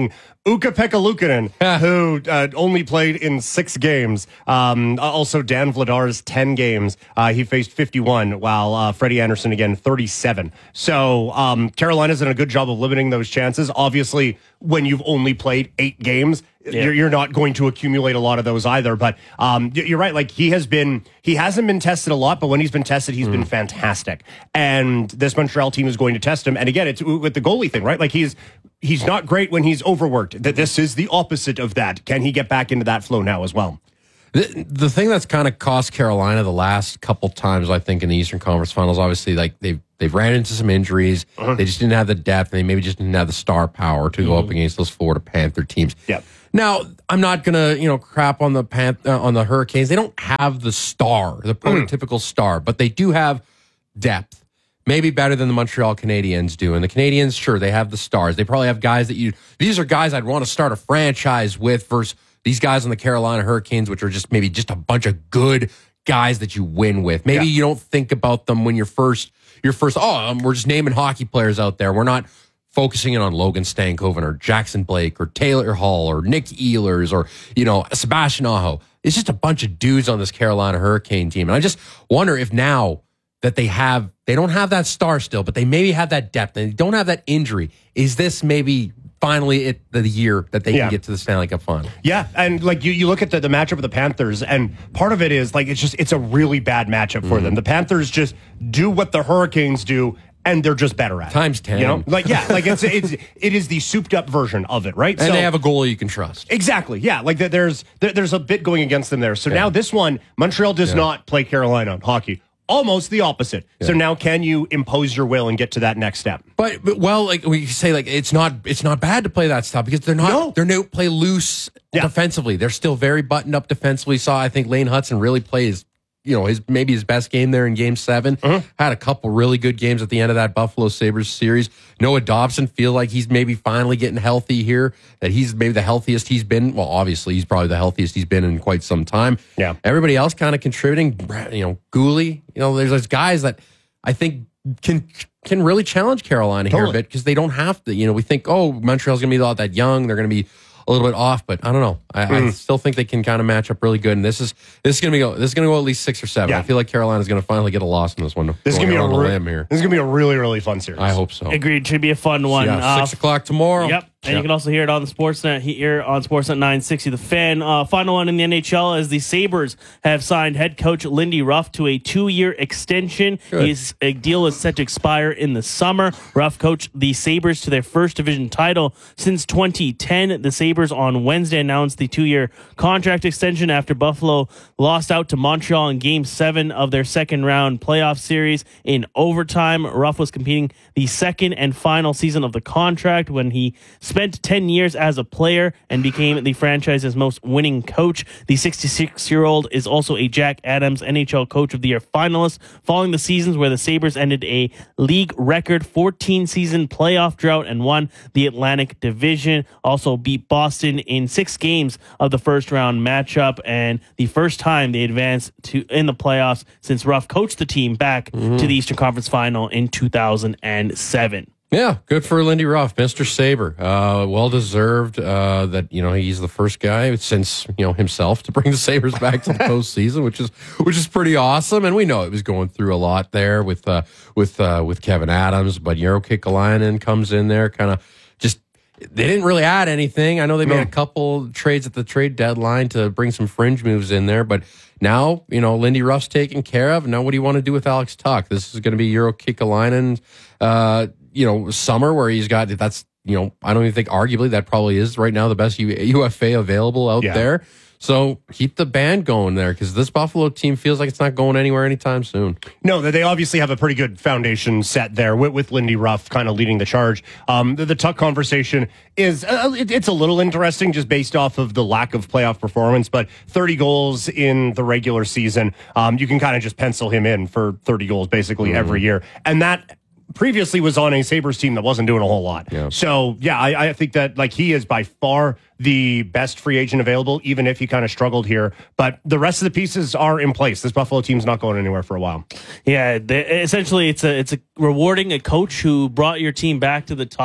Ukko-Pekka Luukkonen, who uh, only played in six games. Um, also, Dan Vladar's ten games. Uh, he faced fifty-one, while uh, Freddie Anderson, again, thirty-seven. So um, Carolina's done a good job of limiting those chances. Obviously, when you've only played eight games, yeah. you're, you're not going to accumulate a lot of those either. But um, you're right. Like, he has been, he hasn't been tested a lot, but when he's been tested, he's mm. been fantastic. And this Montreal team is going to test him. And again, it's with the goalie thing, right? Like, he's, he's not great when he's overworked. That this is the opposite of that. Can he get back into that flow now as well? The, the thing that's kind of cost Carolina the last couple times, I think, in the Eastern Conference Finals, obviously, like they've they've ran into some injuries. Uh-huh. They just didn't have the depth, and they maybe just didn't have the star power to mm-hmm. go up against those Florida Panther teams. Yep. Now, I'm not gonna you know crap on the Pan- uh, on the Hurricanes. They don't have the star, the prototypical mm. star, but they do have depth. Maybe better than the Montreal Canadiens do. And the Canadiens, sure, they have the stars. They probably have guys that you... These are guys I'd want to start a franchise with versus these guys on the Carolina Hurricanes, which are just maybe just a bunch of good guys that you win with. Maybe yeah. you don't think about them when you're first... You're first, oh, um, we're just naming hockey players out there. We're not focusing in on Logan Stankoven or Jackson Blake or Taylor Hall or Nick Ehlers or, you know, Sebastian Aho. It's just a bunch of dudes on this Carolina Hurricane team. And I just wonder if now... that they have, they don't have that star still, but they maybe have that depth and they don't have that injury. Is this maybe finally it, the year that they yeah. can get to the Stanley Cup final? Yeah, and like you, you look at the, the matchup of the Panthers, and part of it is like it's just it's a really bad matchup for mm-hmm. them. The Panthers just do what the Hurricanes do, and they're just better at it. Times ten. You know, like yeah, like it's it's it is the souped up version of it, right? And so, they have a goalie you can trust. Exactly. Yeah, like there's there's a bit going against them there. So yeah. now this one, Montreal does yeah. not play Carolina on hockey. Almost the opposite. Yeah. So now, can you impose your will and get to that next step? But, but well, like we say, like it's not it's not bad to play that stuff because they're not no. they're not play loose yeah. defensively. They're still very buttoned up defensively. Saw I think Lane Hudson really plays, you know, his maybe his best game there in Game Seven. Mm-hmm. Had a couple really good games at the end of that Buffalo Sabres series. Noah Dobson feel like he's maybe finally getting healthy here. That he's maybe the healthiest he's been. Well, obviously he's probably the healthiest he's been in quite some time. Yeah. Everybody else kind of contributing. You know, Gooley. You know, there's those guys that I think can can really challenge Carolina totally. here a bit because they don't have to. You know, we think, oh, Montreal's going to be a lot that young. They're going to be a little bit off, but I don't know. I, mm. I still think they can kind of match up really good. And this is this is going to go. This is going to go at least six or seven. Yeah. I feel like Carolina's going to finally get a loss in this one. This is going to be a re- limb here. This is going to be a really really fun series. I hope so. Agreed. Should be a fun one. Yeah, uh, six o'clock tomorrow. Yep. And yep. you can also hear it on the Sportsnet here on Sportsnet nine sixty. The Fan. Uh, final one in the N H L as the Sabres have signed head coach Lindy Ruff to a two-year extension. Good. His uh, deal is set to expire in the summer. Ruff coached the Sabres to their first division title since twenty ten. The Sabres on Wednesday announced the two-year contract extension after Buffalo lost out to Montreal in Game seven of their second-round playoff series in overtime. Ruff was competing the second and final season of the contract when he spent ten years as a player and became the franchise's most winning coach. The sixty-six-year-old is also a Jack Adams N H L Coach of the Year finalist following the seasons where the Sabres ended a league record fourteen-season playoff drought and won the Atlantic Division. Also beat Boston in six games of the first-round matchup and the first time they advanced to in the playoffs since Ruff coached the team back mm-hmm. to the Eastern Conference Final in two thousand seven. Yeah, good for Lindy Ruff, Mister Sabre. Uh, well deserved uh, that you know he's the first guy since you know himself to bring the Sabres back to the postseason, which is which is pretty awesome. And we know it was going through a lot there with uh, with uh, with Kevin Adams, but Jaro Kekalainen comes in there, kind of just they didn't really add anything. I know they made no. a couple trades at the trade deadline to bring some fringe moves in there, but now you know Lindy Ruff's taken care of. Now what do you want to do with Alex Tuch? This is going to be Jaro Kekalainen. Uh, you know, summer where he's got, that's, you know, I don't even think arguably that probably is right now the best U F A available out yeah. there. So keep the band going there because this Buffalo team feels like it's not going anywhere anytime soon. No, they obviously have a pretty good foundation set there with, with Lindy Ruff kind of leading the charge. Um, the, the Tuch conversation is, uh, it, it's a little interesting just based off of the lack of playoff performance, but thirty goals in the regular season, um, you can kind of just pencil him in for thirty goals basically mm-hmm. every year. And that previously was on a Sabres team that wasn't doing a whole lot. Yeah. So, yeah, I, I think that like he is by far the best free agent available, even if he kind of struggled here. But the rest of the pieces are in place. This Buffalo team's not going anywhere for a while. Yeah, they, essentially it's a it's a rewarding a coach who brought your team back to the top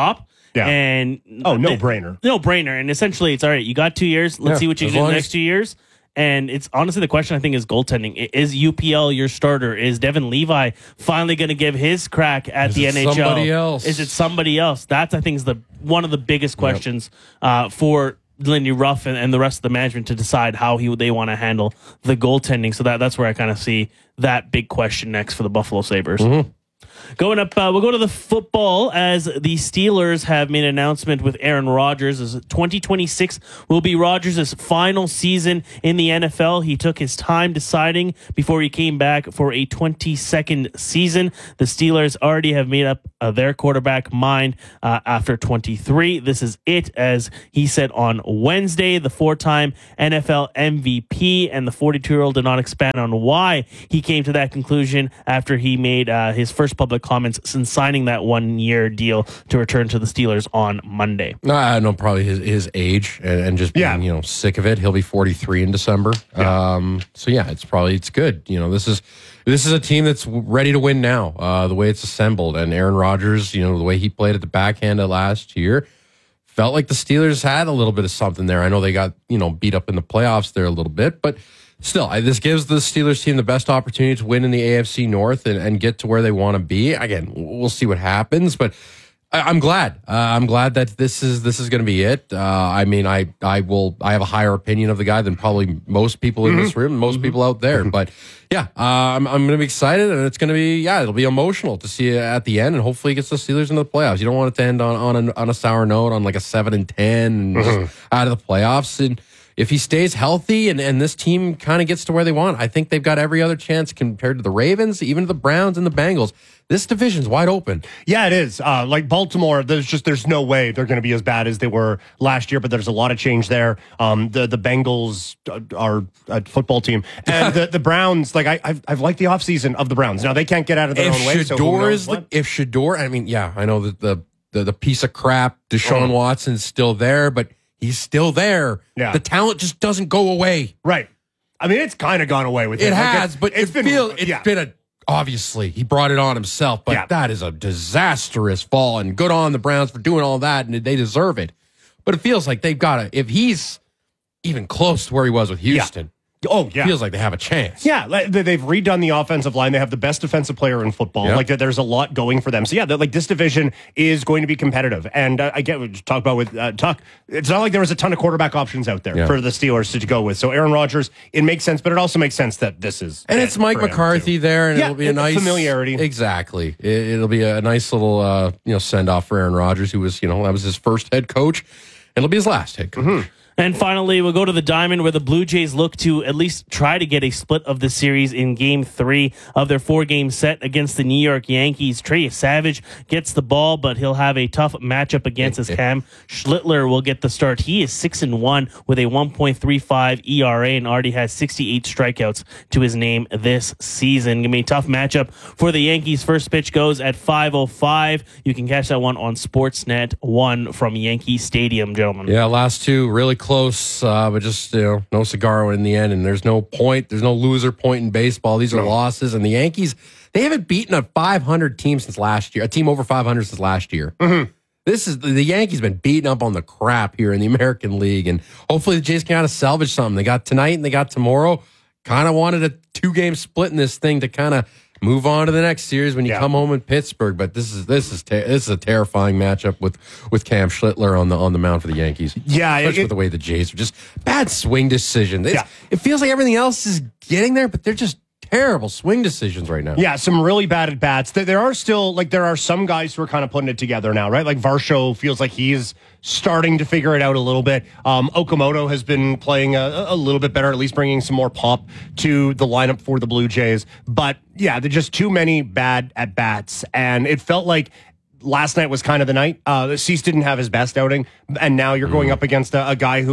Yeah. And oh, no brainer. No brainer. And essentially, it's all right. You got two years. Let's Yeah, see what you as can do in long the as- next two years. And it's honestly the question I think is goaltending. I- Is U P L your starter? Is Devin Levi finally going to give his crack at Is the it N H L? somebody else? Is it somebody else? That's I think is the one of the biggest questions uh, for Lindy Ruff and, and the rest of the management to decide how he they want to handle the goaltending. So that that's where I kind of see that big question next for the Buffalo Sabres. Mm-hmm. Going up, uh, we'll go to the football as the Steelers have made an announcement with Aaron Rodgers. As twenty twenty-six will be Rodgers' final season in the N F L. He took his time deciding before he came back for a twenty-second season. The Steelers already have made up uh, their quarterback mind uh, after twenty-three. This is it, as he said on Wednesday. The four-time N F L M V P and the forty-two-year-old did not expand on why he came to that conclusion after he made uh, his first public comments since signing that one-year deal to return to the Steelers on Monday. No, I know probably his, his age and, and just being, Yeah. you know, sick of it. He'll be forty-three in December. Um, so yeah, it's probably, it's good. You know, this is, this is a team that's ready to win now, uh, the way it's assembled. And Aaron Rodgers, you know, the way he played at the backhand of last year, felt like the Steelers had a little bit of something there. I know they got, you know, beat up in the playoffs there a little bit, but still, I, this gives the Steelers team the best opportunity to win in the A F C North and, and get to where they want to be. Again, we'll see what happens, but I, I'm glad. Uh, I'm glad that this is this is going to be it. Uh, I mean, I I will. I have a higher opinion of the guy than probably most people in Mm-hmm. this room, most people out there. But yeah, uh, I'm I'm going to be excited, and it's going to be yeah, it'll be emotional to see it at the end, and hopefully it gets the Steelers into the playoffs. You don't want it to end on on a, on a sour note, on like a seven and ten, and Mm-hmm. just out of the playoffs. And if he stays healthy and, and this team kind of gets to where they want, I think they've got every other chance compared to the Ravens, even to the Browns and the Bengals. This division's wide open. Yeah, it is. Uh, like Baltimore, there's just there's no way they're going to be as bad as they were last year. But there's a lot of change there. Um, the the Bengals are a football team, and the, the Browns. Like I, I've I've liked the offseason of the Browns. Now they can't get out of their If own way. So who Shador knows is what? the, if Shador, I mean, yeah, I know that the the, the piece of crap Deshaun Mhm. Watson's still there, but he's still there. Yeah. The talent just doesn't go away. Right. I mean, it's kind of gone away with It him. Like, has, but it's it been feel, it's yeah. been a obviously he brought it on himself, but Yeah. that is a disastrous fall, and good on the Browns for doing all that, and they deserve it. But it feels like they've got to, if he's even close to where he was with Houston, Oh yeah. feels like they have a chance. Yeah, like, they- they've redone the offensive line. They have the best defensive player in football. Yeah. Like there's a lot going for them. So yeah, they're- like this division is going to be competitive. And uh, I get what you talk about with uh, Tuck. It's not like there was a ton of quarterback options out there Yeah. for the Steelers to, to go with. So Aaron Rodgers, it makes sense, but it also makes sense that this is And it it's Mike for him, McCarthy too. there, and Yeah, it'll be a it's nice familiarity. Exactly, it, it'll be a nice little uh, you know send off for Aaron Rodgers, who was you know that was his first head coach, and it'll be his last head coach. Mm-hmm. And finally, we'll go to the Diamond, where the Blue Jays look to at least try to get a split of the series in Game three of their four-game set against the New York Yankees. Trey Savage gets the ball, but he'll have a tough matchup against his Cam Schlittler will get the start. He is six and one with a one point three five E R A and already has sixty-eight strikeouts to his name this season. Gonna be a tough matchup for the Yankees. First pitch goes at five oh five. You can catch that one on Sportsnet one from Yankee Stadium, gentlemen. Yeah, last two really close, uh, but just you know no cigar in the end, and there's no point, there's no loser point in baseball. These are losses, and the Yankees, they haven't beaten a five hundred team since last year, a team over five hundred since last year. Mm-hmm. This is the Yankees been beating up on the crap here in the American League, and hopefully the Jays can kind of salvage something. They got tonight and they got tomorrow. Kind of wanted a two game split in this thing to kind of move on to the next series when you Yeah. come home in Pittsburgh. But this is this is ter- this is a terrifying matchup with with Cam Schlittler on the on the mound for the Yankees. Yeah, especially it- with the way the Jays are just bad swing decisions. It's, Yeah. It feels like everything else is getting there, but they're just terrible swing decisions right now. Yeah, some really bad at bats. There, there are still like there are some guys who are kind of putting it together now, right? Like Varsho feels like he's starting to figure it out a little bit. Um, Okamoto has been playing a, a little bit better, at least bringing some more pop to the lineup for the Blue Jays. But yeah, there's just too many bad at bats, and it felt like last night was kind of the night. Uh, Cease didn't have his best outing, and now you're going up against a, a guy who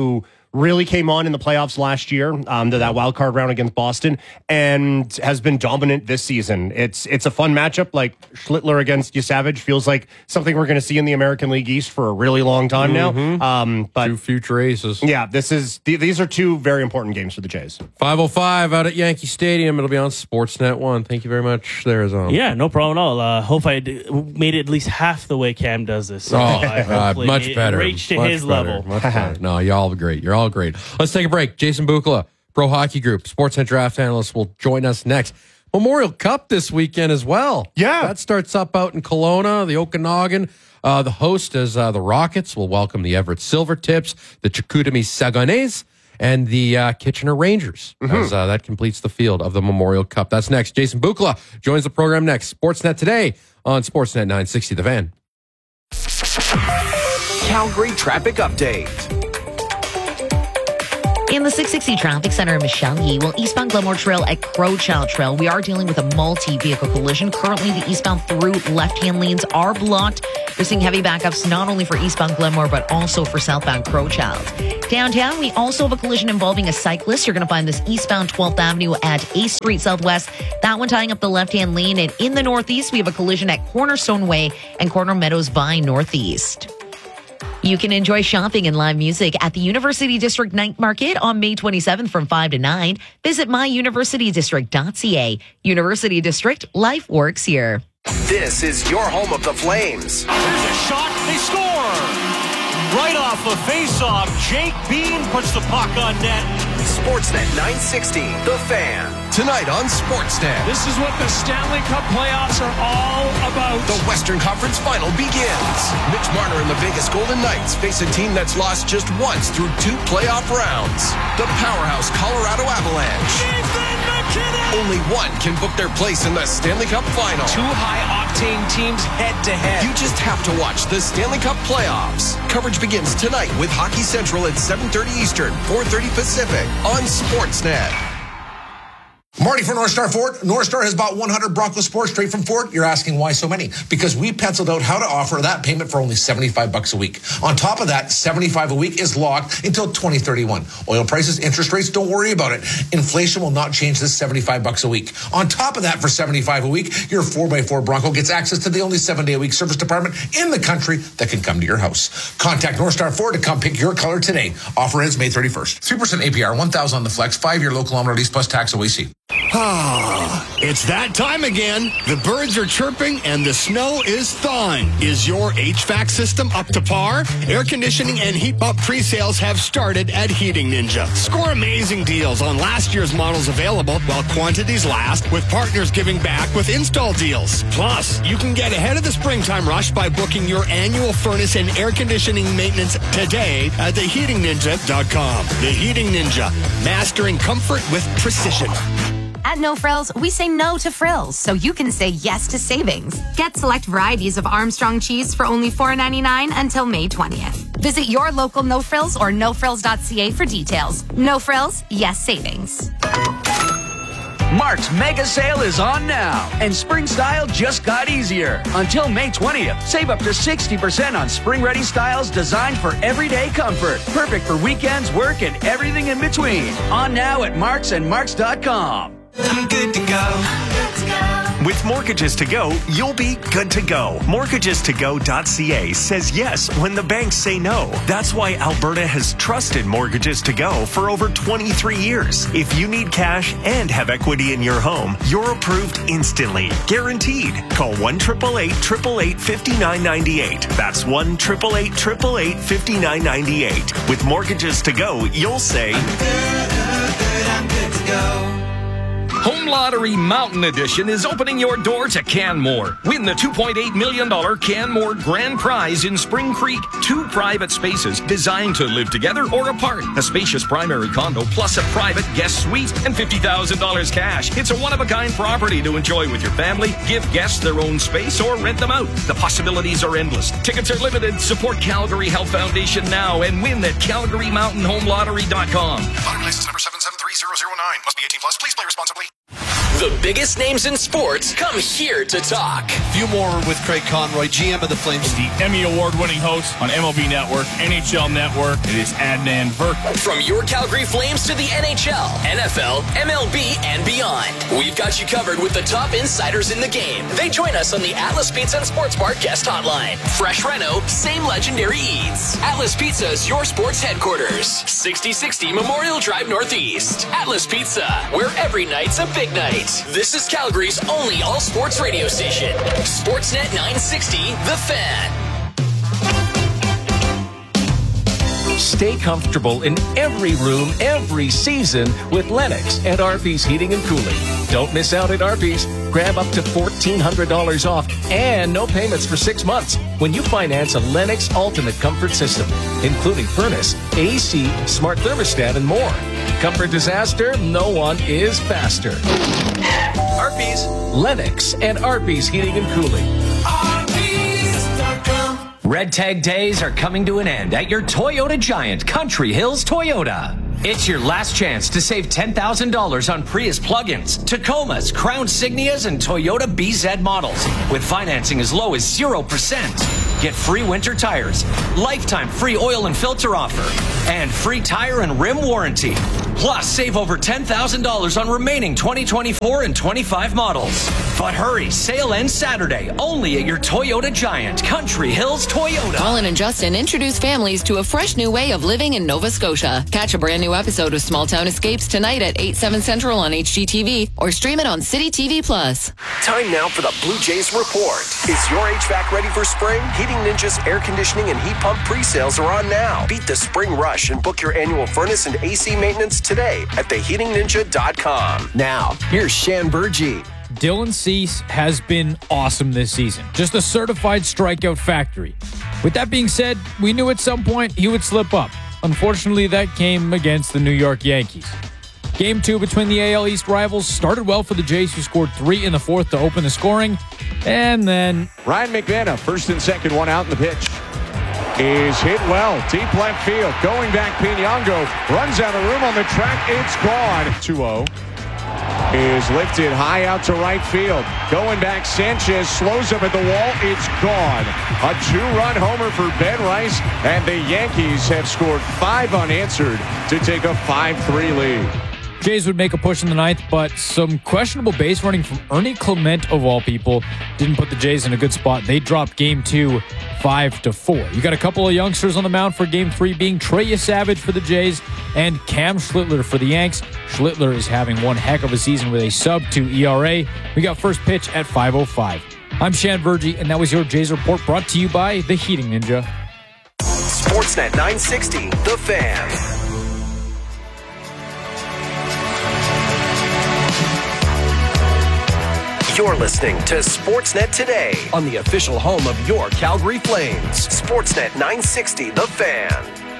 really came on in the playoffs last year, um, to that wild card round against Boston, and has been dominant this season. It's it's a fun matchup. Like Schlittler against Yusavage feels like something we're going to see in the American League East for a really long time Mhm. now. Um, but two future aces. Yeah, this is th- these are two very important games for the Jays. five oh five out at Yankee Stadium. It'll be on Sportsnet one. Thank you very much, there, Azam. Yeah, no problem at all. Uh, hope I d- made it at least half the way Cam does this. So Oh, I God, hopefully much it better. reached to Much his better, level. much better. No, you're all great. You're all great. Let's take a break. Jason Bukala, Pro Hockey Group, Sportsnet draft analyst, will join us next. Memorial Cup this weekend as well. Yeah. That starts up out in Kelowna, the Okanagan. Uh, the host is uh, the Rockets. Will welcome the Everett Silvertips, the Chicoutimi Saguenay, and the uh, Kitchener Rangers. Mm-hmm. As uh, that completes the field of the Memorial Cup. That's next. Jason Bukala joins the program next. Sportsnet today on Sportsnet nine sixty The Van. Calgary traffic update. In the six sixty Traffic Center in Michelgi, well, eastbound Glenmore Trail at Crowchild Trail, we are dealing with a multi-vehicle collision. Currently, the eastbound through left-hand lanes are blocked. We're seeing heavy backups not only for eastbound Glenmore, but also for southbound Crowchild. Downtown, we also have a collision involving a cyclist. You're going to find this eastbound twelfth Avenue at eighth Street Southwest. That one tying up the left-hand lane. And in the northeast, we have a collision at Cornerstone Way and Corner Meadows Vine Northeast. You can enjoy shopping and live music at the University District Night Market on May twenty-seventh from five to nine. Visit my university district dot c a. University District, life works here. This is your home of the Flames. Here's a shot. They score. Right off a face-off, Jake Bean puts the puck on net. Sportsnet nine sixty, The Fan. Tonight on Sportsnet. This is what the Stanley Cup playoffs are all about. The Western Conference Final begins. Mitch Marner and the Vegas Golden Knights face a team that's lost just once through two playoff rounds. The powerhouse Colorado Avalanche. Nathan McKinnon! Only one can book their place in the Stanley Cup Final. Two high-octane teams head-to-head. You just have to watch the Stanley Cup playoffs. Coverage begins tonight with Hockey Central at seven thirty Eastern, four thirty Pacific on Sportsnet. Marty from North Star Ford. North Star has bought one hundred Bronco Sports straight from Ford. You're asking why so many? Because we penciled out how to offer that payment for only seventy-five bucks a week. On top of that, seventy-five a week is locked until twenty thirty-one. Oil prices, interest rates, don't worry about it. Inflation will not change this seventy-five bucks a week. On top of that, for seventy-five a week, your four by four Bronco gets access to the only seven day a week service department in the country that can come to your house. Contact North Star Ford to come pick your color today. Offer ends May thirty-first. three percent A P R, one thousand on the flex, five year low kilometer lease plus tax O A C. Ah, it's that time again. The birds are chirping and the snow is thawing. Is your H V A C system up to par? Air conditioning and heat pump pre-sales have started at Heating Ninja. Score amazing deals on last year's models available while quantities last, with partners giving back with install deals. Plus, you can get ahead of the springtime rush by booking your annual furnace and air conditioning maintenance today at the heating ninja dot com. The Heating Ninja, mastering comfort with precision. At No Frills, we say no to frills, so you can say yes to savings. Get select varieties of Armstrong cheese for only four ninety-nine until May twentieth. Visit your local No Frills or no frills dot c a for details. No Frills, yes savings. Mark's mega sale is on now, and spring style just got easier. Until May twentieth, save up to sixty percent on spring-ready styles designed for everyday comfort. Perfect for weekends, work, and everything in between. On now at marks and marks dot com. I'm good to go. With Mortgages to Go, you'll be good to go. mortgages to go dot c a says yes when the banks say no. That's why Alberta has trusted Mortgages to Go for over twenty-three years. If you need cash and have equity in your home, you're approved instantly. Guaranteed. Call one eight eight eight, eight eight eight, five nine nine eight. That's one eight eight eight, eight eight eight, five nine nine eight. With Mortgages to Go, you'll say, I'm good, good, good, I'm good to go. Home Lottery Mountain Edition is opening your door to Canmore. Win the two point eight million dollars Canmore Grand Prize in Spring Creek. Two private spaces designed to live together or apart. A spacious primary condo plus a private guest suite and fifty thousand dollars cash. It's a one-of-a-kind property to enjoy with your family. Give guests their own space or rent them out. The possibilities are endless. Tickets are limited. Support Calgary Health Foundation now and win at calgary mountain home lottery dot com. Lottery license number seven seven three zero zero nine. Must be eighteen plus. Please play responsibly. The biggest names in sports come here to talk. A few more with Craig Conroy, G M of the Flames. The Emmy Award-winning host on M L B Network, N H L Network. It is Adnan Virk. From your Calgary Flames to the N H L, N F L, M L B, and beyond, we've got you covered with the top insiders in the game. They join us on the Atlas Pizza and Sports Bar guest hotline. Fresh reno, same legendary eats. Atlas Pizza is your sports headquarters. sixty sixty Memorial Drive Northeast. Atlas Pizza, where every night's a big night. This is Calgary's only all-sports radio station. Sportsnet nine sixty, The Fan. Stay comfortable in every room, every season with Lennox and Arby's Heating and Cooling. Don't miss out at Arby's. Grab up to fourteen hundred dollars off and no payments for six months when you finance a Lennox Ultimate Comfort System, including furnace, A C, smart thermostat, and more. Comfort disaster, no one is faster. Arby's, Lennox, and Arby's Heating and Cooling. Arby's dot com. Red Tag Days are coming to an end at your Toyota Giant, Country Hills Toyota. It's your last chance to save ten thousand dollars on Prius plug-ins, Tacomas, Crown Signias, and Toyota B Z models with financing as low as zero percent. Get free winter tires, lifetime free oil and filter offer, and free tire and rim warranty. Plus, save over ten thousand dollars on remaining twenty twenty-four and twenty-five models. But hurry, sale ends Saturday, only at your Toyota Giant, Country Hills Toyota. Colin and Justin introduce families to a fresh new way of living in Nova Scotia. Catch a brand new episode of Small Town Escapes tonight at eight, seven Central on H G T V or stream it on City T V Plus. Time now for the Blue Jays Report. Is your H V A C ready for spring? Heating Ninja's air conditioning and heat pump pre-sales are on now. Beat the spring rush and book your annual furnace and A C maintenance today at the heating ninja dot com. Now, here's Shan Burgee. Dylan Cease has been awesome this season. Just a certified strikeout factory. With that being said, we knew at some point he would slip up. Unfortunately, that came against the New York Yankees. Game two between the A L East rivals started well for the Jays, who scored three in the fourth to open the scoring. And then Ryan McMahon, first and second, one out in the pitch. Is hit well, deep left field. Going back, Piñango runs out of room on the track. It's gone. two oh. Is lifted high out to right field. Going back, Sanchez slows up at the wall. It's gone. A two-run homer for Ben Rice, and the Yankees have scored five unanswered to take a five three lead. Jays would make a push in the ninth, but some questionable base running from Ernie Clement, of all people, didn't put the Jays in a good spot. They dropped game two, five to four. You got a couple of youngsters on the mound for game three, being Trey Savage for the Jays and Cam Schlittler for the Yanks. Schlittler is having one heck of a season with a sub two E R A. We got first pitch at five oh five. I'm Shan Burgee, and that was your Jays Report, brought to you by the Heating Ninja. Sportsnet nine sixty, The Fan. You're listening to Sportsnet Today on the official home of your Calgary Flames. Sportsnet nine sixty, The Fan.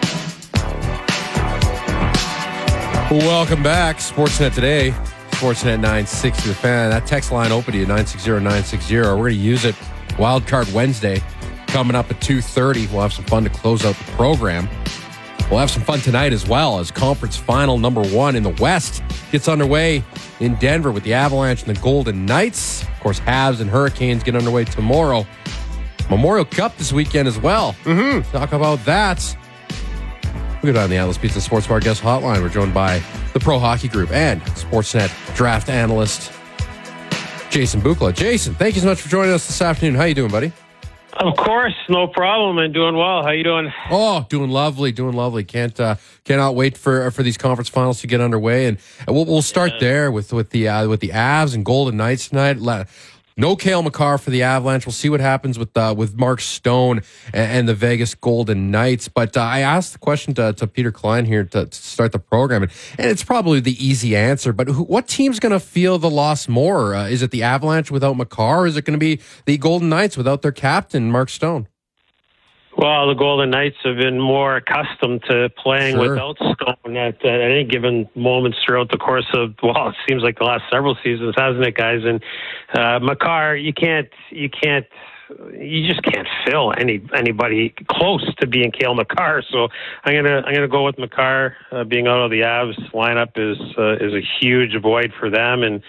Welcome back. Sportsnet Today, Sportsnet nine sixty, The Fan. That text line open to you, nine six zero, nine six zero. We're going to use it. Wildcard Wednesday coming up at two thirty. We'll have some fun to close out the program. We'll have some fun tonight as well as conference final number one in the West gets underway in Denver with the Avalanche and the Golden Knights. Of course, Habs and Hurricanes get underway tomorrow. Memorial Cup this weekend as well. Mm-hmm. Talk about that. We go down the Atlas Pizza Sports Bar guest hotline. We're joined by the Pro Hockey Group and Sportsnet draft analyst Jason Bukala. Jason, thank you so much for joining us this afternoon. How you doing, buddy? Of course, no problem, and doing well. How you doing? Oh, doing lovely, doing lovely. Can't uh, cannot wait for for these conference finals to get underway, and, and we'll we'll start yeah. there with with the uh, with the Avs and Golden Knights tonight. No Cale Makar for the Avalanche. We'll see what happens with uh, with Mark Stone and, and the Vegas Golden Knights. But uh, I asked the question to, to Peter Klein here to, to start the program, and, and it's probably the easy answer. But who, what team's going to feel the loss more? Uh, is it the Avalanche without Makar, or is it going to be the Golden Knights without their captain, Mark Stone? Well, the Golden Knights have been more accustomed to playing sure. without Stone at, at any given moments throughout the course of, well, it seems like the last several seasons, hasn't it, guys? And uh, Makar, you can't, you can't, you just can't fill any anybody close to being Cale Makar. So I'm gonna I'm gonna go with Makar. Uh, being out of the Avs lineup is uh, is a huge void for them, and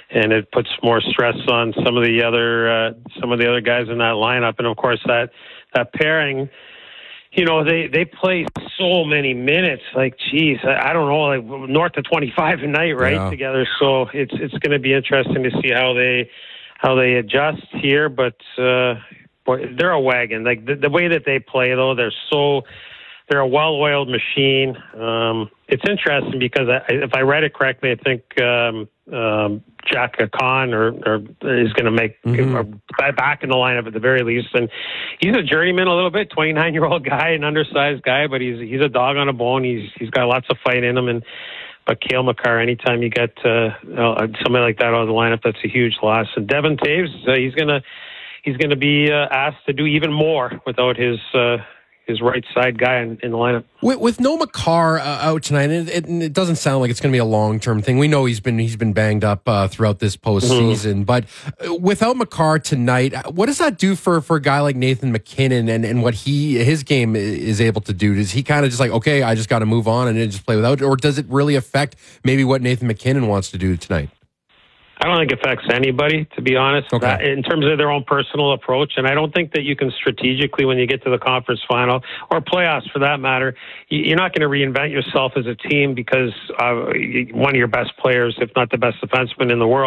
and it puts more stress on some of the other uh, some of the other guys in that lineup. And of course, that that pairing, you know, they they play so many minutes. Like, geez, I, I don't know, like north of twenty-five a night, right, Yeah. together. So it's it's going to be interesting to see how they how they adjust here. But uh, boy, they're a wagon. Like the, the way that they play, though, they're so. They're a well-oiled machine. Um, it's interesting because I, if I read it correctly, I think um, um, Jack Khan or, or is going to make Mm-hmm. uh, back in the lineup at the very least. And he's a journeyman a little bit, twenty-nine-year-old guy, an undersized guy, but he's he's a dog on a bone. He's he's got lots of fight in him. And but Cale Makar, anytime you get uh, uh, somebody like that out of the lineup, that's a huge loss. And Devin Taves, uh, he's gonna he's gonna be uh, asked to do even more without his. Uh, his right side guy in, in the lineup. With, with Noah Makar uh, out tonight, it, it, it doesn't sound like it's going to be a long term thing. We know he's been he's been banged up uh, throughout this postseason, mm-hmm. but without Makar tonight, what does that do for, for a guy like Nathan MacKinnon and, and what he his game is able to do? Does he kind of just like, okay, I just got to move on and then just play without, or does it really affect maybe what Nathan MacKinnon wants to do tonight? I don't think it affects anybody, to be honest, okay. that, in terms of their own personal approach. And I don't think that you can strategically, when you get to the conference final or playoffs for that matter, you're not going to reinvent yourself as a team because uh, one of your best players, if not the best defenseman in the world,